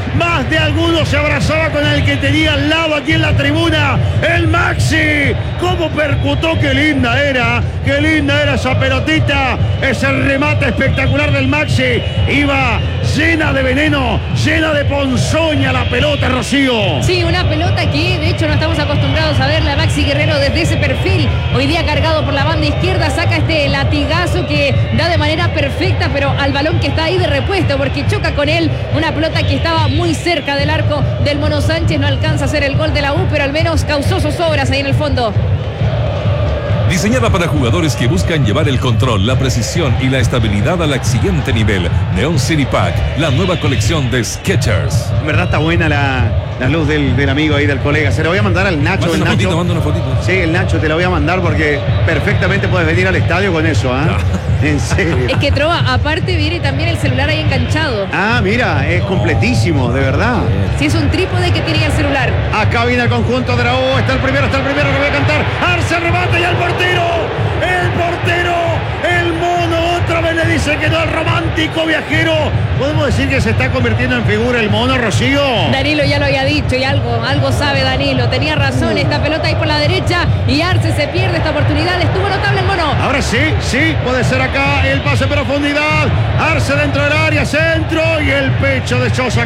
S3: Más de alguno se abrazaba con el que tenía al lado aquí en la tribuna. El Maxi. ¿Cómo percutó? Qué linda era. Qué linda era esa pelotita. Ese remate espectacular del Maxi. Iba llena de veneno, llena de ponzoña la pelota, Rocío.
S5: Sí, una pelota que de hecho no estamos acostumbrados a verla. Maxi Guerrero desde ese perfil. Hoy día cargado por la banda izquierda. Saca este latigazo que da de manera perfecta, pero al balón que está ahí de repuesto, porque choca con él. Una pelota que estaba muy cerca del arco del Mono Sánchez. No alcanza a hacer el gol de la U, pero al menos causó sus obras ahí en el fondo.
S2: Diseñada para jugadores que buscan llevar el control, la precisión y la estabilidad al siguiente nivel. Neon City Pack, la nueva colección de Skechers.
S3: En verdad está buena la, la luz del, del amigo ahí, del colega. Se lo voy a mandar al Nacho.
S2: Manda
S3: El
S2: una
S3: Nacho.
S2: fotito, manda una fotito.
S3: Sí, el Nacho te lo voy a mandar porque perfectamente puedes venir al estadio con eso, ¿ah? ¿eh? En serio.
S5: Es que Trova, aparte viene también el celular ahí enganchado.
S3: Ah, mira, es completísimo, de verdad.
S5: Si es un trípode que tiene el celular.
S3: Acá viene el conjunto de la U. Está el primero, está el primero, lo voy a cantar. Arce remate y el portero. El portero, el mono, otra vez le dice que no al romántico viajero. ¿Podemos decir que se está convirtiendo en figura el mono, Rocío?
S5: Danilo ya lo había dicho y algo, algo sabe Danilo. Tenía razón, esta pelota ahí por la derecha y Arce se pierde esta oportunidad. Estuvo notable el mono.
S3: Ahora sí, sí, puede ser acá el pase en profundidad. Arce dentro del área, centro y el pecho de Sosa,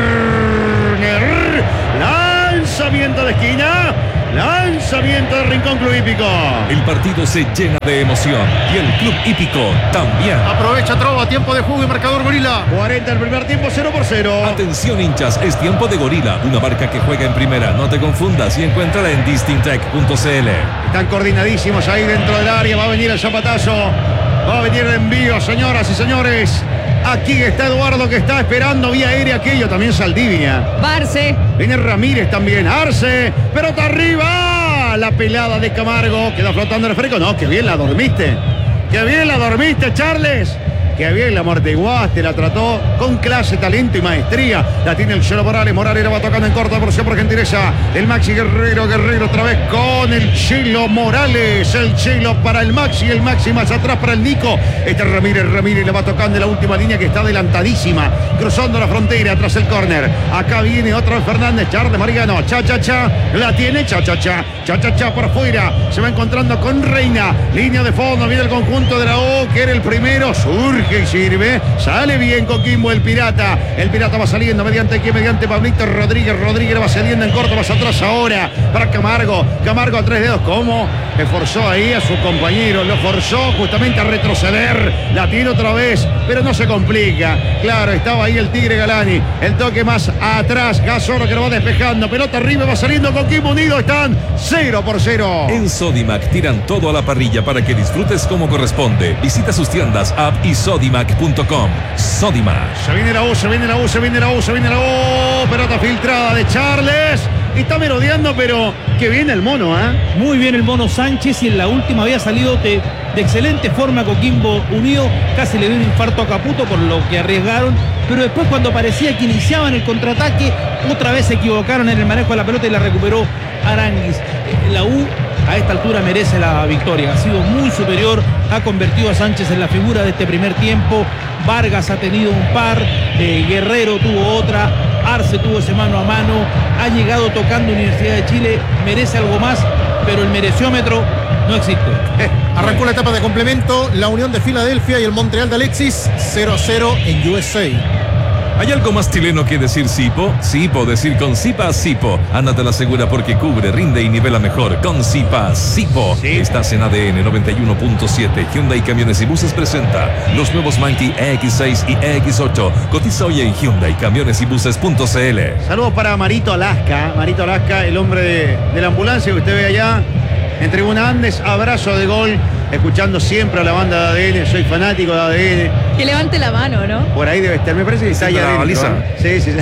S3: córner. Lanzamiento de esquina. Lanzamiento del Rincón Club Hípico.
S2: El partido se llena de emoción y el Club Hípico también.
S4: Aprovecha Trova, tiempo de juego y marcador Gorila.
S3: cuarenta el primer tiempo, cero por cero.
S2: Atención hinchas, es tiempo de Gorila, una marca que juega en primera. No te confundas y encuéntrala en distintec punto c l.
S3: Están coordinadísimos ahí dentro del área. Va a venir el zapatazo. Va a venir el envío, señoras y señores. Aquí está Eduardo que está esperando vía aérea aquello. También Saldivia.
S5: Barce.
S3: Viene Ramírez también. Arce. Pelota arriba. La pelada de Camargo. Queda flotando el esférico. No, que bien la dormiste. Que bien la dormiste, Charles. Que bien la amortiguaste, la trató con clase, talento y maestría. La tiene el Chelo Morales. Morales la va tocando en corta porción por gentileza. El Maxi Guerrero, Guerrero otra vez con el Chelo Morales. El Chelo para el Maxi, el Maxi más atrás para el Nico. Este Ramírez, Ramírez la va tocando en la última línea que está adelantadísima. Cruzando la frontera tras el córner. Acá viene otra vez Fernández, Charles Mariano. Cha, cha, cha. La tiene, cha, cha, cha. Cha, cha, cha por afuera. Se va encontrando con Reina. Línea de fondo, viene el conjunto de la U, que era el primero. Surge y sirve, sale bien Coquimbo el Pirata, el Pirata va saliendo mediante aquí, mediante Pablito Rodríguez, Rodríguez va saliendo en corto, más atrás ahora para Camargo, Camargo a tres dedos, ¿cómo? Le forzó ahí a su compañero, lo forzó justamente a retroceder, la tiene otra vez, pero no se complica, claro, estaba ahí el Tigre Galani, el toque más atrás, Gasoro que lo va despejando, pelota arriba, va saliendo Coquimbo Unido, están cero por cero.
S2: En Sodimac tiran todo a la parrilla para que disfrutes como corresponde. Visita sus tiendas, app y sodimac punto com. Sodimac.
S3: Se viene la U, se viene la U, se viene la U, se viene la U. Pelota filtrada de Charles. Y está merodeando, pero que viene el mono, ¿ah? ¿eh?
S1: Muy bien el mono Sánchez y en la última había salido de, de excelente forma Coquimbo Unido. Casi le dio un infarto a Caputo por lo que arriesgaron. Pero después cuando parecía que iniciaban el contraataque, otra vez se equivocaron en el manejo de la pelota y la recuperó Aranguis. La U a esta altura merece la victoria. Ha sido muy superior, ha convertido a Sánchez en la figura de este primer tiempo. Vargas ha tenido un par, eh, Guerrero tuvo otra, Arce tuvo ese mano a mano, ha llegado tocando Universidad de Chile, merece algo más, pero el mereciómetro no existe.
S4: Eh, arrancó la etapa de complemento, la Unión de Filadelfia y el Montreal de Alexis, cero a cero en U S A.
S2: ¿Hay algo más chileno que decir Sipo? Sipo, decir con Sipa, Sipo. Ándate la segura porque cubre, rinde y nivela mejor. Con Sipa, Sipo.
S3: Sí.
S2: Estás en A D N noventa y uno punto siete. Hyundai Camiones y Buses presenta los nuevos Mighty E X seis y E X ocho. Cotiza hoy en Hyundai Camiones y Buses punto c l.
S3: Saludos para Marito Alaska. Marito Alaska, el hombre de, de la ambulancia que usted ve allá en Tribuna Andes. Abrazo de gol. Escuchando siempre a la banda de A D N. Soy fanático de A D N.
S5: Que levante la mano, ¿no?
S3: Por ahí debe estar. Me parece que está
S2: Sí,
S3: allá
S2: la
S3: adentro,
S2: baliza.
S3: ¿eh? Sí, sí, sí.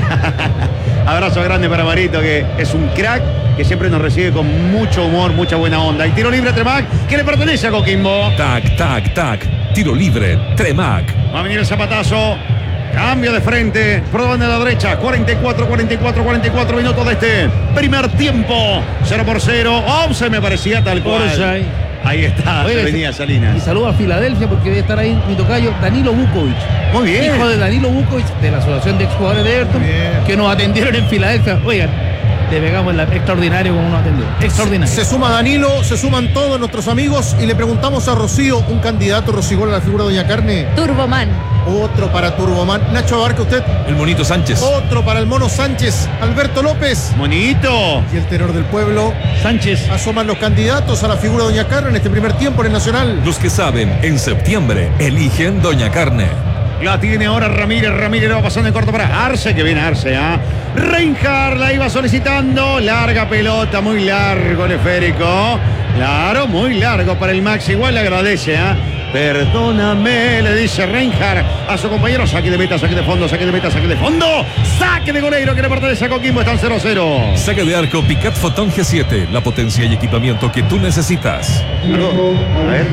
S3: Abrazo grande para Marito, que es un crack, que siempre nos recibe con mucho humor, mucha buena onda. Y tiro libre a Tremac, que le pertenece a Coquimbo.
S2: Tac, tac, tac. Tiro libre, Tremac.
S3: Va a venir el zapatazo. Cambio de frente. Por la banda de la derecha. cuarenta y cuatro, cuarenta y cuatro, cuarenta y cuatro minutos de este primer tiempo. cero por cero. once me parecía tal cual.
S1: Orsay.
S3: Ahí está,
S1: Oiga,
S3: venía
S1: y
S3: Salinas.
S1: saludo a Filadelfia porque debe estar ahí mi tocayo Danilo Vukovic.
S3: Muy bien.
S1: Hijo de Danilo Vukovic, de la Asociación de Exjugadores de Everton, que nos atendieron en Filadelfia. Oigan, le pegamos la extraordinario como nos atendió. Extraordinario.
S4: Se, se suma Danilo, se suman todos nuestros amigos y le preguntamos a Rocío, un candidato Rocigol a la figura de Doña Carne.
S5: Turboman.
S4: Otro para Turboman. Nacho Abarca, usted.
S2: El Monito Sánchez.
S4: Otro para el Mono Sánchez. Alberto López.
S3: Monito.
S4: Y el tenor del pueblo.
S1: Sánchez.
S4: Asoman los candidatos a la figura de Doña Carne en este primer tiempo en el Nacional.
S2: Los que saben, en septiembre eligen Doña Carne.
S3: La tiene ahora Ramírez. Ramírez lo va pasando en corto para Arce, que viene Arce, ¿ah? ¿eh? Reinhardt la iba solicitando. Larga pelota, muy largo el esférico. Claro, muy largo para el Max. Igual le agradece, ¿ah? ¿eh? Perdóname, le dice Reinhardt a su compañero. Saque de meta, saque de fondo, saque de meta, saque de fondo. Saque de goleiro que le pertenece a Coquimbo. Están cero cero.
S2: Saque de arco Picat Photon G siete. La potencia y equipamiento que tú necesitas.
S3: A ver.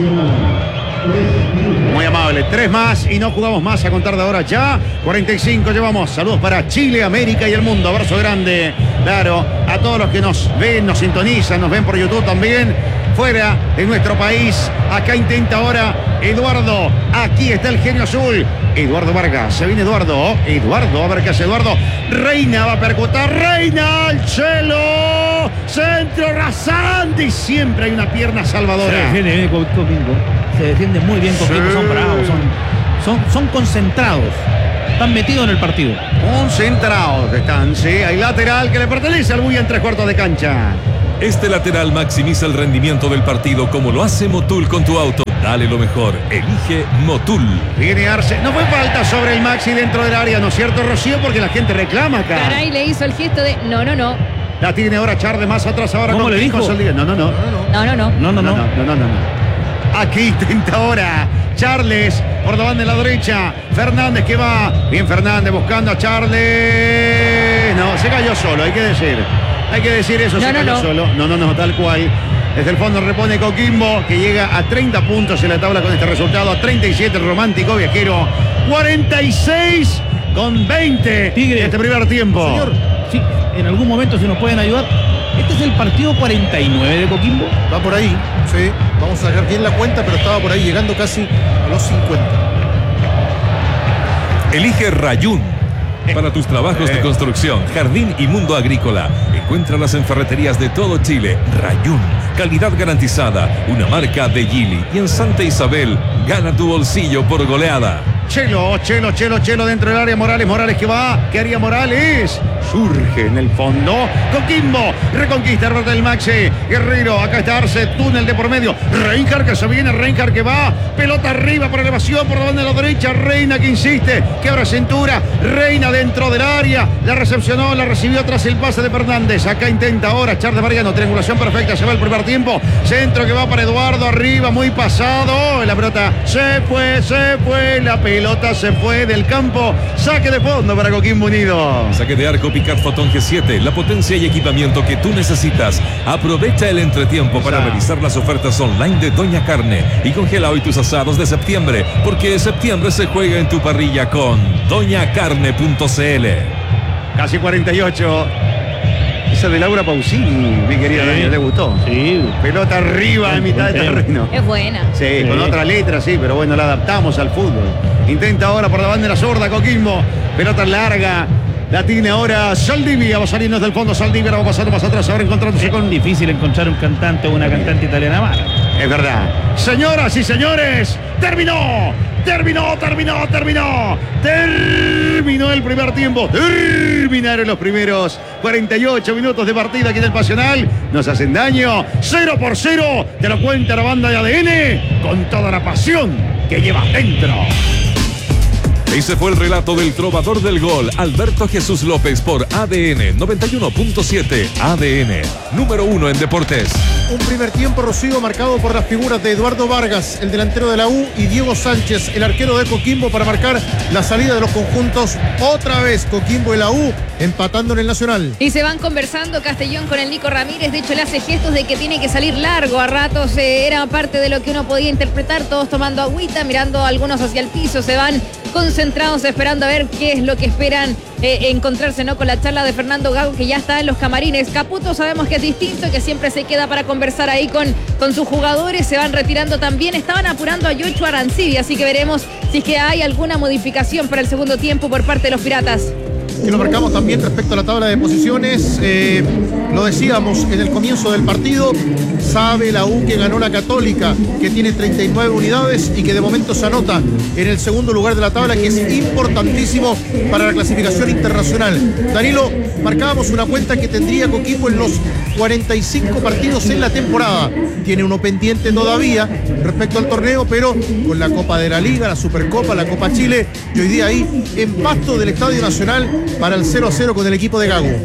S3: Muy amable, tres más y no jugamos más a contar de ahora ya. cuarenta y cinco llevamos. Saludos para Chile, América y el mundo. Abrazo grande, claro, a todos los que nos ven, nos sintonizan, nos ven por YouTube también. Fuera de nuestro país, acá intenta ahora Eduardo. Aquí está el genio azul. Eduardo Vargas, se viene Eduardo. Eduardo, a ver qué hace Eduardo. Reina va a percutar. Reina al cielo. Centro rasante y siempre hay una pierna salvadora.
S1: Se defiende bien Coquimbo. Se defiende muy bien Coquimbo.
S3: Sí.
S1: Son bravos, son, son, son concentrados. Están metidos en el partido.
S3: Concentrados están, sí. Hay lateral que le pertenece al Buya en tres cuartos de cancha.
S2: Este lateral maximiza el rendimiento del partido como lo hace Motul con tu auto. Dale lo mejor. Elige Motul.
S3: Viene Arce. No fue falta sobre el Maxi dentro del área, ¿no es cierto, Rocío? Porque la gente reclama acá.
S5: Caray le hizo el gesto de no, no, no.
S3: La tiene ahora Charles más atrás ahora.
S1: ¿Cómo
S3: con
S1: le dijo?
S3: Kiko Saldívar. No, no, no.
S5: No, no, no.
S1: No, no, no.
S3: No, no, no, no, no. Aquí intenta ahora Charles por la banda de la derecha. Fernández que va. Bien Fernández buscando a Charles. No, se cayó solo, hay que decir. Hay que decir eso,
S5: No,
S3: se
S5: no,
S3: cayó
S5: no.
S3: solo. No, no, no, tal cual. Desde el fondo repone Coquimbo, que llega a treinta puntos en la tabla con este resultado. A treinta y siete el romántico viajero. cuarenta y seis con veinte.
S1: Tigre.
S3: Este primer tiempo.
S4: Señor.
S1: Sí, en algún momento si nos pueden ayudar. Este es el partido cuarenta y nueve de Coquimbo.
S4: Va por ahí, sí. Vamos a sacar bien la cuenta, pero estaba por ahí llegando casi a los cincuenta.
S2: Elige Rayún. Para tus trabajos de construcción, jardín y mundo agrícola. Encuéntralas en ferreterías de todo Chile. Rayún. Calidad garantizada. Una marca de Gili. Y en Santa Isabel, gana tu bolsillo por goleada.
S3: Chelo, Chelo, Chelo, Chelo dentro del área. Morales, Morales que va. ¿Qué haría Morales? Surge en el fondo. Coquimbo. Reconquista el del Maxi. Guerrero. Acá está Arce. Túnel de por medio. Reinhardt que se viene. Reinhardt que va. Pelota arriba por elevación. Por la banda de la derecha. Reina que insiste. Que abre cintura. Reina dentro del área. La recepcionó. La recibió tras el pase de Fernández. Acá intenta ahora Charles Mariano. Triangulación perfecta. Se va el primer tiempo. Centro que va para Eduardo. Arriba. Muy pasado. La pelota se fue. Se fue. La pelota se fue del campo. Saque de fondo para Coquimbo Unido.
S2: Saque de arco Picat Photon G siete, la potencia y equipamiento que tú necesitas. Aprovecha el entretiempo para
S3: Esa.
S2: revisar las ofertas online de Doña Carne y congela hoy tus asados de septiembre, porque septiembre se juega en tu parrilla con doña carne punto c l.
S3: Casi cuarenta y ocho. Esa de Laura Pausini, mi querida Daniel, ¿le gustó?
S1: Sí.
S3: Pelota arriba en mitad de terreno.
S5: Es buena.
S3: Sí,
S1: Sí.
S3: con otra letra, sí, pero bueno, la adaptamos al fútbol. Intenta ahora por la bandera zurda Coquimbo. Pelota larga. La tiene ahora Saldivia. Va saliendo desde el fondo Saldivia. Va pasando más atrás. Ahora encontrándose
S1: Es
S3: con...
S1: difícil encontrar un cantante o una cantante italiana mala.
S3: Es verdad. Señoras y señores, terminó. Terminó, terminó, terminó. Terminó el primer tiempo. Terminaron los primeros cuarenta y ocho minutos de partida aquí en el Pasional. Nos hacen daño. Cero por cero. Te lo cuenta la banda de A D N con toda la pasión que llevas dentro.
S2: Ese fue el relato del trovador del gol, Alberto Jesús López, por A D N noventa y uno punto siete. A D N, número uno en deportes.
S4: Un primer tiempo, Rocío, marcado por las figuras de Eduardo Vargas, el delantero de la U, y Diego Sánchez, el arquero de Coquimbo, para marcar la salida de los conjuntos. Otra vez Coquimbo y la U empatando en el Nacional.
S5: Y se van conversando Castellón con el Nico Ramírez. De hecho, le hace gestos de que tiene que salir largo. A ratos eh, era parte de lo que uno podía interpretar. Todos tomando agüita, mirando algunos hacia el piso. Se van concentrados esperando a ver qué es lo que esperan eh, encontrarse, ¿no?, con la charla de Fernando Gago, que ya está en los camarines. Caputo sabemos que es distinto, que siempre se queda para conversar ahí con, con sus jugadores, se van retirando también. Estaban apurando a Yocho Arancibia, así que veremos si es que hay alguna modificación para el segundo tiempo por parte de los Piratas.
S4: Que lo marcamos también respecto a la tabla de posiciones. Eh, lo decíamos en el comienzo del partido. Sabe la U que ganó la Católica, que tiene treinta y nueve unidades y que de momento se anota en el segundo lugar de la tabla, que es importantísimo para la clasificación internacional. Danilo, marcábamos una cuenta que tendría Coquimbo en los cuarenta y cinco partidos en la temporada. Tiene uno pendiente todavía respecto al torneo, pero con la Copa de la Liga, la Supercopa, la Copa Chile, y hoy día ahí en pasto del Estadio Nacional para el cero a cero con el equipo de Gago.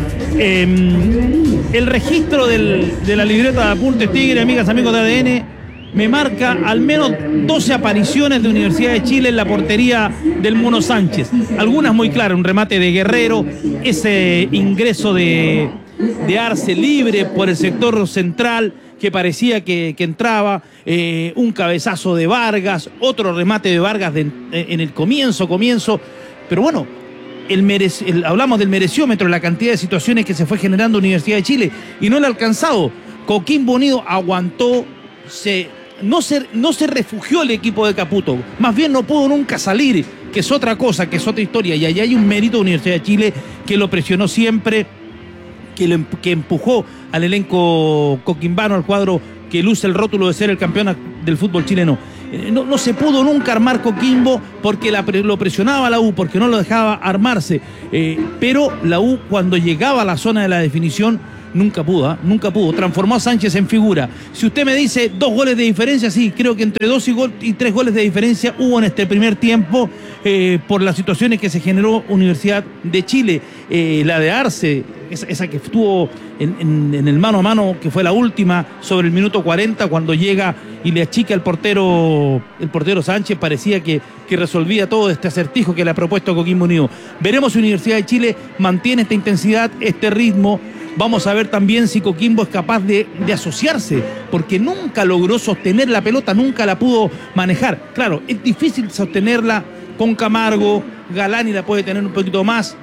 S1: Eh, el registro del, de la libreta de apuntes Tigre, amigas, amigos de A D N, me marca al menos doce apariciones de Universidad de Chile en la portería del Mono Sánchez. Algunas muy claras, un remate de Guerrero, ese ingreso de, de Arce libre por el sector central que parecía que, que entraba, eh, un cabezazo de Vargas, otro remate de Vargas de, en el comienzo, comienzo, pero bueno, El merec- el, hablamos del mereciómetro, la cantidad de situaciones que se fue generando Universidad de Chile y no le ha alcanzado. Coquimbo Unido aguantó, se, no, se, no se refugió el equipo de Caputo, más bien no pudo nunca salir, que es otra cosa, que es otra historia, y allá hay un mérito de Universidad de Chile que lo presionó siempre, que, lo, que empujó al elenco coquimbano, al cuadro que luce el rótulo de ser el campeón del fútbol chileno. No, no se pudo nunca armar Coquimbo porque la, lo presionaba la U, porque no lo dejaba armarse. Eh, pero la U, cuando llegaba a la zona de la definición, nunca pudo, ¿eh? nunca pudo. Transformó a Sánchez en figura. Si usted me dice dos goles de diferencia, sí, creo que entre dos y, gol, y tres goles de diferencia hubo en este primer tiempo eh, por las situaciones que se generó Universidad de Chile. Eh, la de Arce, esa, esa que estuvo en, en, en el mano a mano, que fue la última, sobre el minuto cuarenta, cuando llega y le achica el portero, el portero Sánchez, parecía que, que resolvía todo este acertijo que le ha propuesto Coquimbo Unido. Veremos si Universidad de Chile mantiene esta intensidad, este ritmo. Vamos a ver también si Coquimbo es capaz de, de asociarse, porque nunca logró sostener la pelota, nunca la pudo manejar. Claro, es difícil sostenerla con Camargo, Galani la puede tener un poquito más,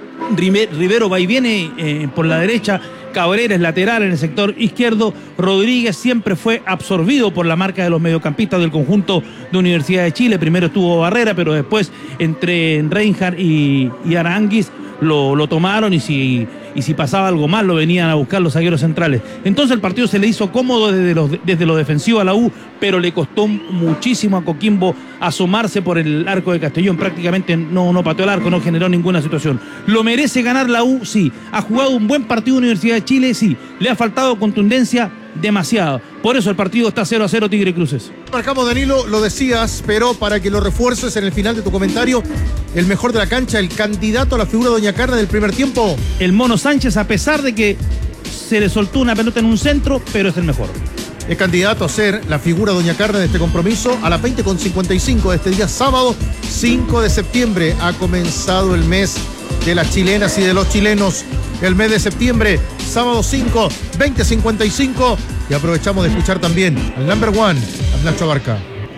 S1: Rivero va y viene eh, por la derecha, Cabrera es lateral en el sector izquierdo, Rodríguez siempre fue absorbido por la marca de los mediocampistas del conjunto de Universidad de Chile. Primero estuvo Barrera, pero después entre Reinhardt y, y Aranguis lo, lo tomaron y si, y si pasaba algo mal lo venían a buscar los zagueros centrales. Entonces el partido se le hizo cómodo desde, los, desde lo defensivo a la U, pero le costó muchísimo a Coquimbo asomarse por el arco de Castellón. Prácticamente no, no pateó el arco, no generó ninguna situación. ¿Lo merece ganar la U? Sí. ¿Ha jugado un buen partido Universidad de Chile? Sí. ¿Le ha faltado contundencia? Demasiado. Por eso el partido está cero a cero Tigre Cruces.
S4: Marcamos, Danilo, lo decías, pero para que lo refuerces en el final de tu comentario, el mejor de la cancha, el candidato a la figura de Doña Carne del primer tiempo.
S1: El Mono Sánchez, a pesar de que se le soltó una pelota en un centro, pero es el mejor.
S4: Es candidato a ser la figura Doña Carne de este compromiso. A las veinte con cincuenta y cinco de este día sábado, cinco de septiembre, ha comenzado el mes de las chilenas y de los chilenos. El mes de septiembre, sábado cinco, veinte cincuenta y cinco. Y aprovechamos de escuchar también al number one, a Nacho Abarca.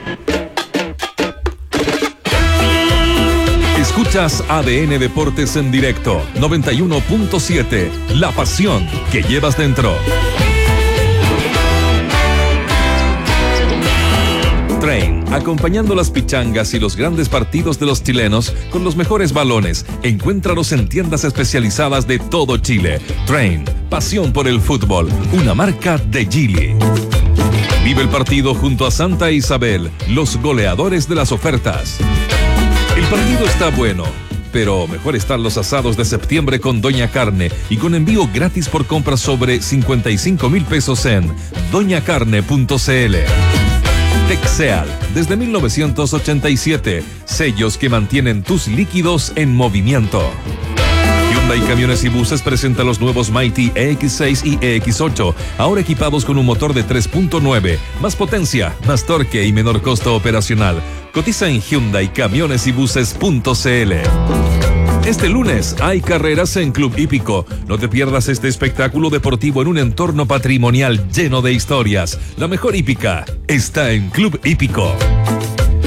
S2: Escuchas A D N Deportes en directo, noventa y uno punto siete. La pasión que llevas dentro. Train, acompañando las pichangas y los grandes partidos de los chilenos con los mejores balones. Encuéntralos en tiendas especializadas de todo Chile. Train, pasión por el fútbol, una marca de Geely. Vive el partido junto a Santa Isabel, los goleadores de las ofertas. El partido está bueno, pero mejor están los asados de septiembre con Doña Carne y con envío gratis por compras sobre cincuenta y cinco mil pesos en doña carne punto c l. Texeal, desde mil novecientos ochenta y siete, sellos que mantienen tus líquidos en movimiento. Hyundai Camiones y Buses presenta los nuevos Mighty E X seis y E X ocho, ahora equipados con un motor de tres punto nueve, más potencia, más torque y menor costo operacional. Cotiza en hyundai camiones y buses punto c l. Este lunes hay carreras en Club Hípico. No te pierdas este espectáculo deportivo en un entorno patrimonial lleno de historias. La mejor hípica está en Club Hípico.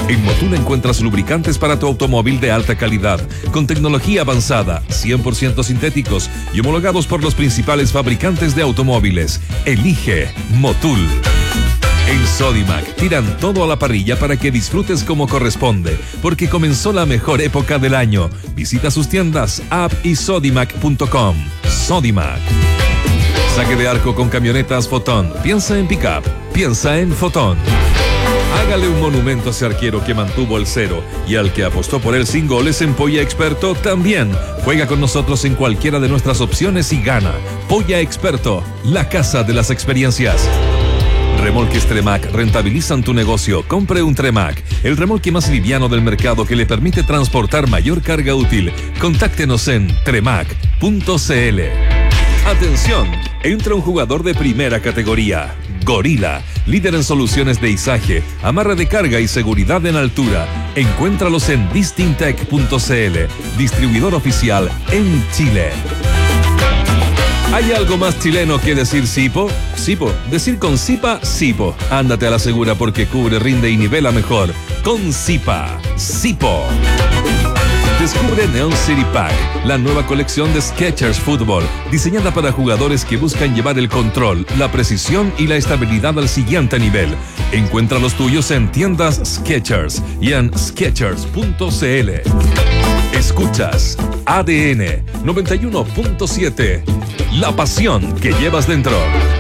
S2: En Motul encuentras lubricantes para tu automóvil de alta calidad, con tecnología avanzada, cien por ciento sintéticos y homologados por los principales fabricantes de automóviles. Elige Motul. En Sodimac tiran todo a la parrilla para que disfrutes como corresponde, porque comenzó la mejor época del año. Visita sus tiendas, app y sodimac punto com. Sodimac. Saque de arco con camionetas Fotón. Piensa en pick-up. Piensa en Fotón. Hágale un monumento a ese arquero que mantuvo el cero y al que apostó por él sin goles en Polla Experto también. Juega con nosotros en cualquiera de nuestras opciones y gana. Polla Experto, la casa de las experiencias. Remolques Tremac rentabilizan tu negocio. Compre un Tremac, el remolque más liviano del mercado que le permite transportar mayor carga útil. Contáctenos en tremac punto cl. Atención, entra un jugador de primera categoría. Gorila, líder en soluciones de izaje, amarre de carga y seguridad en altura. Encuéntralos en distintec punto cl, distribuidor oficial en Chile. ¿Hay algo más chileno que decir Sipo? Sipo. Decir con Sipa, Sipo. Ándate a la segura porque cubre, rinde y nivela mejor. Con Sipa. Sipo. Descubre Neon City Pack, la nueva colección de Skechers Fútbol, diseñada para jugadores que buscan llevar el control, la precisión y la estabilidad al siguiente nivel. Encuentra los tuyos en tiendas Skechers y en skechers punto cl. Escuchas A D N noventa y uno punto siete. La pasión que llevas dentro.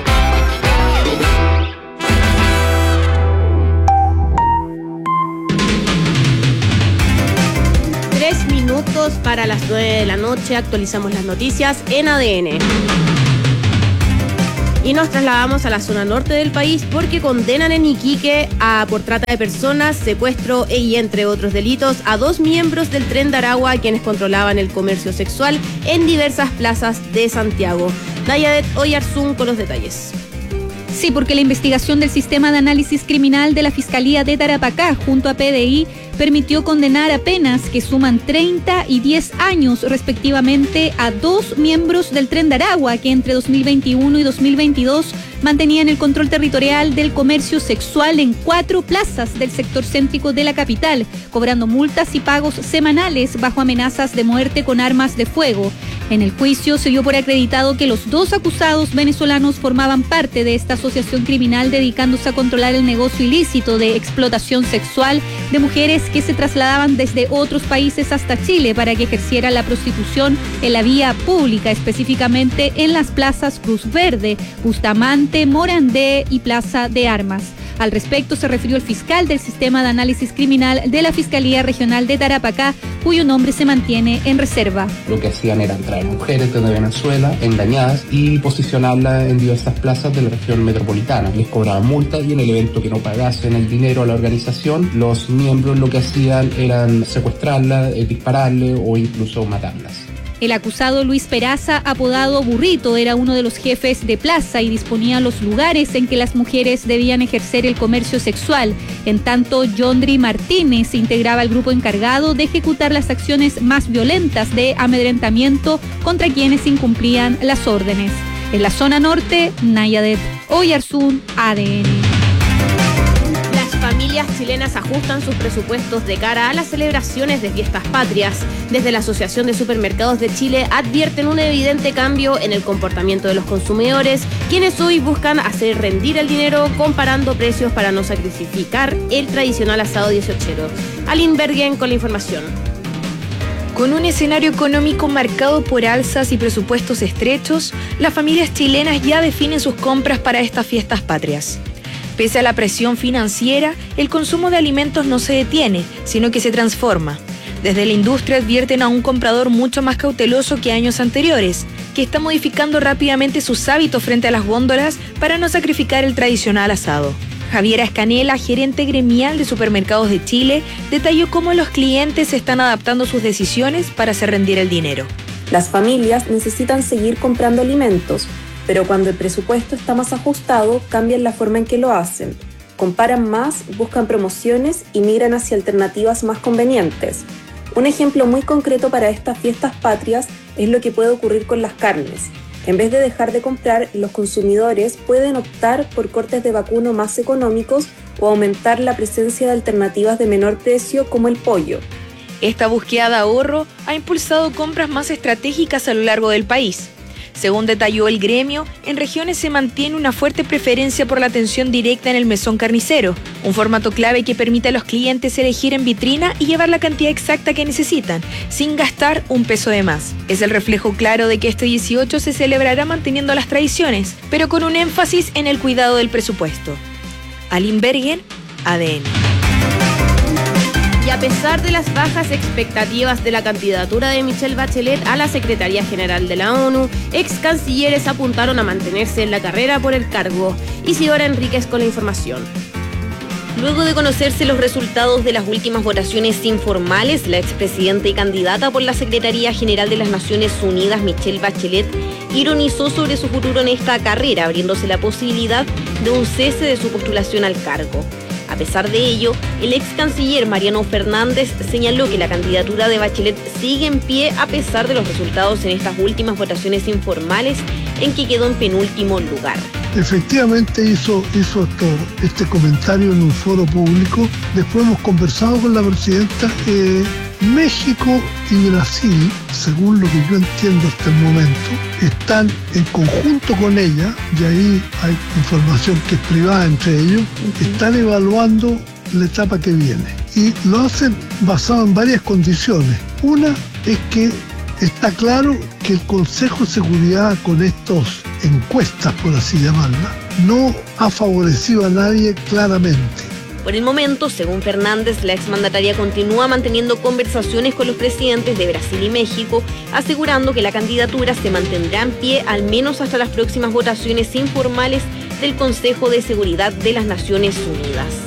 S6: Tres minutos para las nueve de la noche. Actualizamos las noticias en A D N. Y nos trasladamos a la zona norte del país porque condenan en Iquique a, por trata de personas, secuestro y entre otros delitos a dos miembros del Tren de Aragua quienes controlaban el comercio sexual en diversas plazas de Santiago. Nayadet Oyarzún con los detalles.
S5: Sí, porque la investigación del Sistema de Análisis Criminal de la Fiscalía de Tarapacá junto a P D I permitió condenar a penas que suman treinta y diez años respectivamente a dos miembros del Tren de Aragua que entre dos mil veintiuno y dos mil veintidós mantenían el control territorial del comercio sexual en cuatro plazas del sector céntrico de la capital, cobrando multas y pagos semanales bajo amenazas de muerte con armas de fuego. En el juicio se dio por acreditado que los dos acusados venezolanos formaban parte de esta asociación criminal dedicándose a controlar el negocio ilícito de explotación sexual de mujeres que se trasladaban desde otros países hasta Chile para que ejercieran la prostitución en la vía pública, específicamente en las plazas Cruz Verde, Bustamante, Morandé y Plaza de Armas. Al respecto se refirió el fiscal del Sistema de Análisis Criminal de la Fiscalía Regional de Tarapacá, cuyo nombre se mantiene en reserva.
S7: Lo que hacían era traer mujeres desde Venezuela engañadas y posicionarlas en diversas plazas de la región metropolitana. Les cobraban multas y en el evento que no pagasen el dinero a la organización, los miembros lo que hacían eran secuestrarlas, dispararle o incluso matarlas.
S5: El acusado Luis Peraza, apodado Burrito, era uno de los jefes de plaza y disponía los lugares en que las mujeres debían ejercer el comercio sexual. En tanto, Yondri Martínez integraba el grupo encargado de ejecutar las acciones más violentas de amedrentamiento contra quienes incumplían las órdenes. En la zona norte, Nayadet Oyarzún, A D N.
S6: Familias chilenas ajustan sus presupuestos de cara a las celebraciones de fiestas patrias. Desde la Asociación de Supermercados de Chile advierten un evidente cambio en el comportamiento de los consumidores, quienes hoy buscan hacer rendir el dinero comparando precios para no sacrificar el tradicional asado dieciochero. Aline Bergen con la información.
S8: Con un escenario económico marcado por alzas y presupuestos estrechos, las familias chilenas ya definen sus compras para estas fiestas patrias. Pese a la presión financiera, el consumo de alimentos no se detiene, sino que se transforma. Desde la industria advierten a un comprador mucho más cauteloso que años anteriores, que está modificando rápidamente sus hábitos frente a las góndolas para no sacrificar el tradicional asado. Javiera Escanela, gerente gremial de Supermercados de Chile, detalló cómo los clientes están adaptando sus decisiones para hacer rendir el dinero.
S9: Las familias necesitan seguir comprando alimentos, pero cuando el presupuesto está más ajustado, cambian la forma en que lo hacen. Comparan más, buscan promociones y migran hacia alternativas más convenientes. Un ejemplo muy concreto para estas fiestas patrias es lo que puede ocurrir con las carnes. En vez de dejar de comprar, los consumidores pueden optar por cortes de vacuno más económicos o aumentar la presencia de alternativas de menor precio como el pollo.
S8: Esta búsqueda de ahorro ha impulsado compras más estratégicas a lo largo del país. Según detalló el gremio, en regiones se mantiene una fuerte preferencia por la atención directa en el mesón carnicero, un formato clave que permite a los clientes elegir en vitrina y llevar la cantidad exacta que necesitan, sin gastar un peso de más. Es el reflejo claro de que este dieciocho se celebrará manteniendo las tradiciones, pero con un énfasis en el cuidado del presupuesto. Aline Bergen, A D N.
S6: Y a pesar de las bajas expectativas de la candidatura de Michelle Bachelet a la Secretaría General de la ONU, ex cancilleres apuntaron a mantenerse en la carrera por el cargo. Isidora Enríquez con la información.
S10: Luego de conocerse los resultados de las últimas votaciones informales, la expresidenta y candidata por la Secretaría General de las Naciones Unidas, Michelle Bachelet, ironizó sobre su futuro en esta carrera, abriéndose la posibilidad de un cese de su postulación al cargo. A pesar de ello, el ex canciller Mariano Fernández señaló que la candidatura de Bachelet sigue en pie a pesar de los resultados en estas últimas votaciones informales en que quedó en penúltimo lugar.
S11: Efectivamente hizo, hizo esto, este comentario en un foro público. Después hemos conversado con la presidenta. Eh, México y Brasil, según lo que yo entiendo hasta el momento, están en conjunto con ella, y ahí hay información que es privada entre ellos, están evaluando la etapa que viene. Y lo hacen basado en varias condiciones. Una es que está claro que el Consejo de Seguridad, con estas encuestas, por así llamarlas, no ha favorecido a nadie claramente.
S10: Por el momento, según Fernández, la exmandataria continúa manteniendo conversaciones con los presidentes de Brasil y México, asegurando que la candidatura se mantendrá en pie al menos hasta las próximas votaciones informales del Consejo de Seguridad de las Naciones Unidas.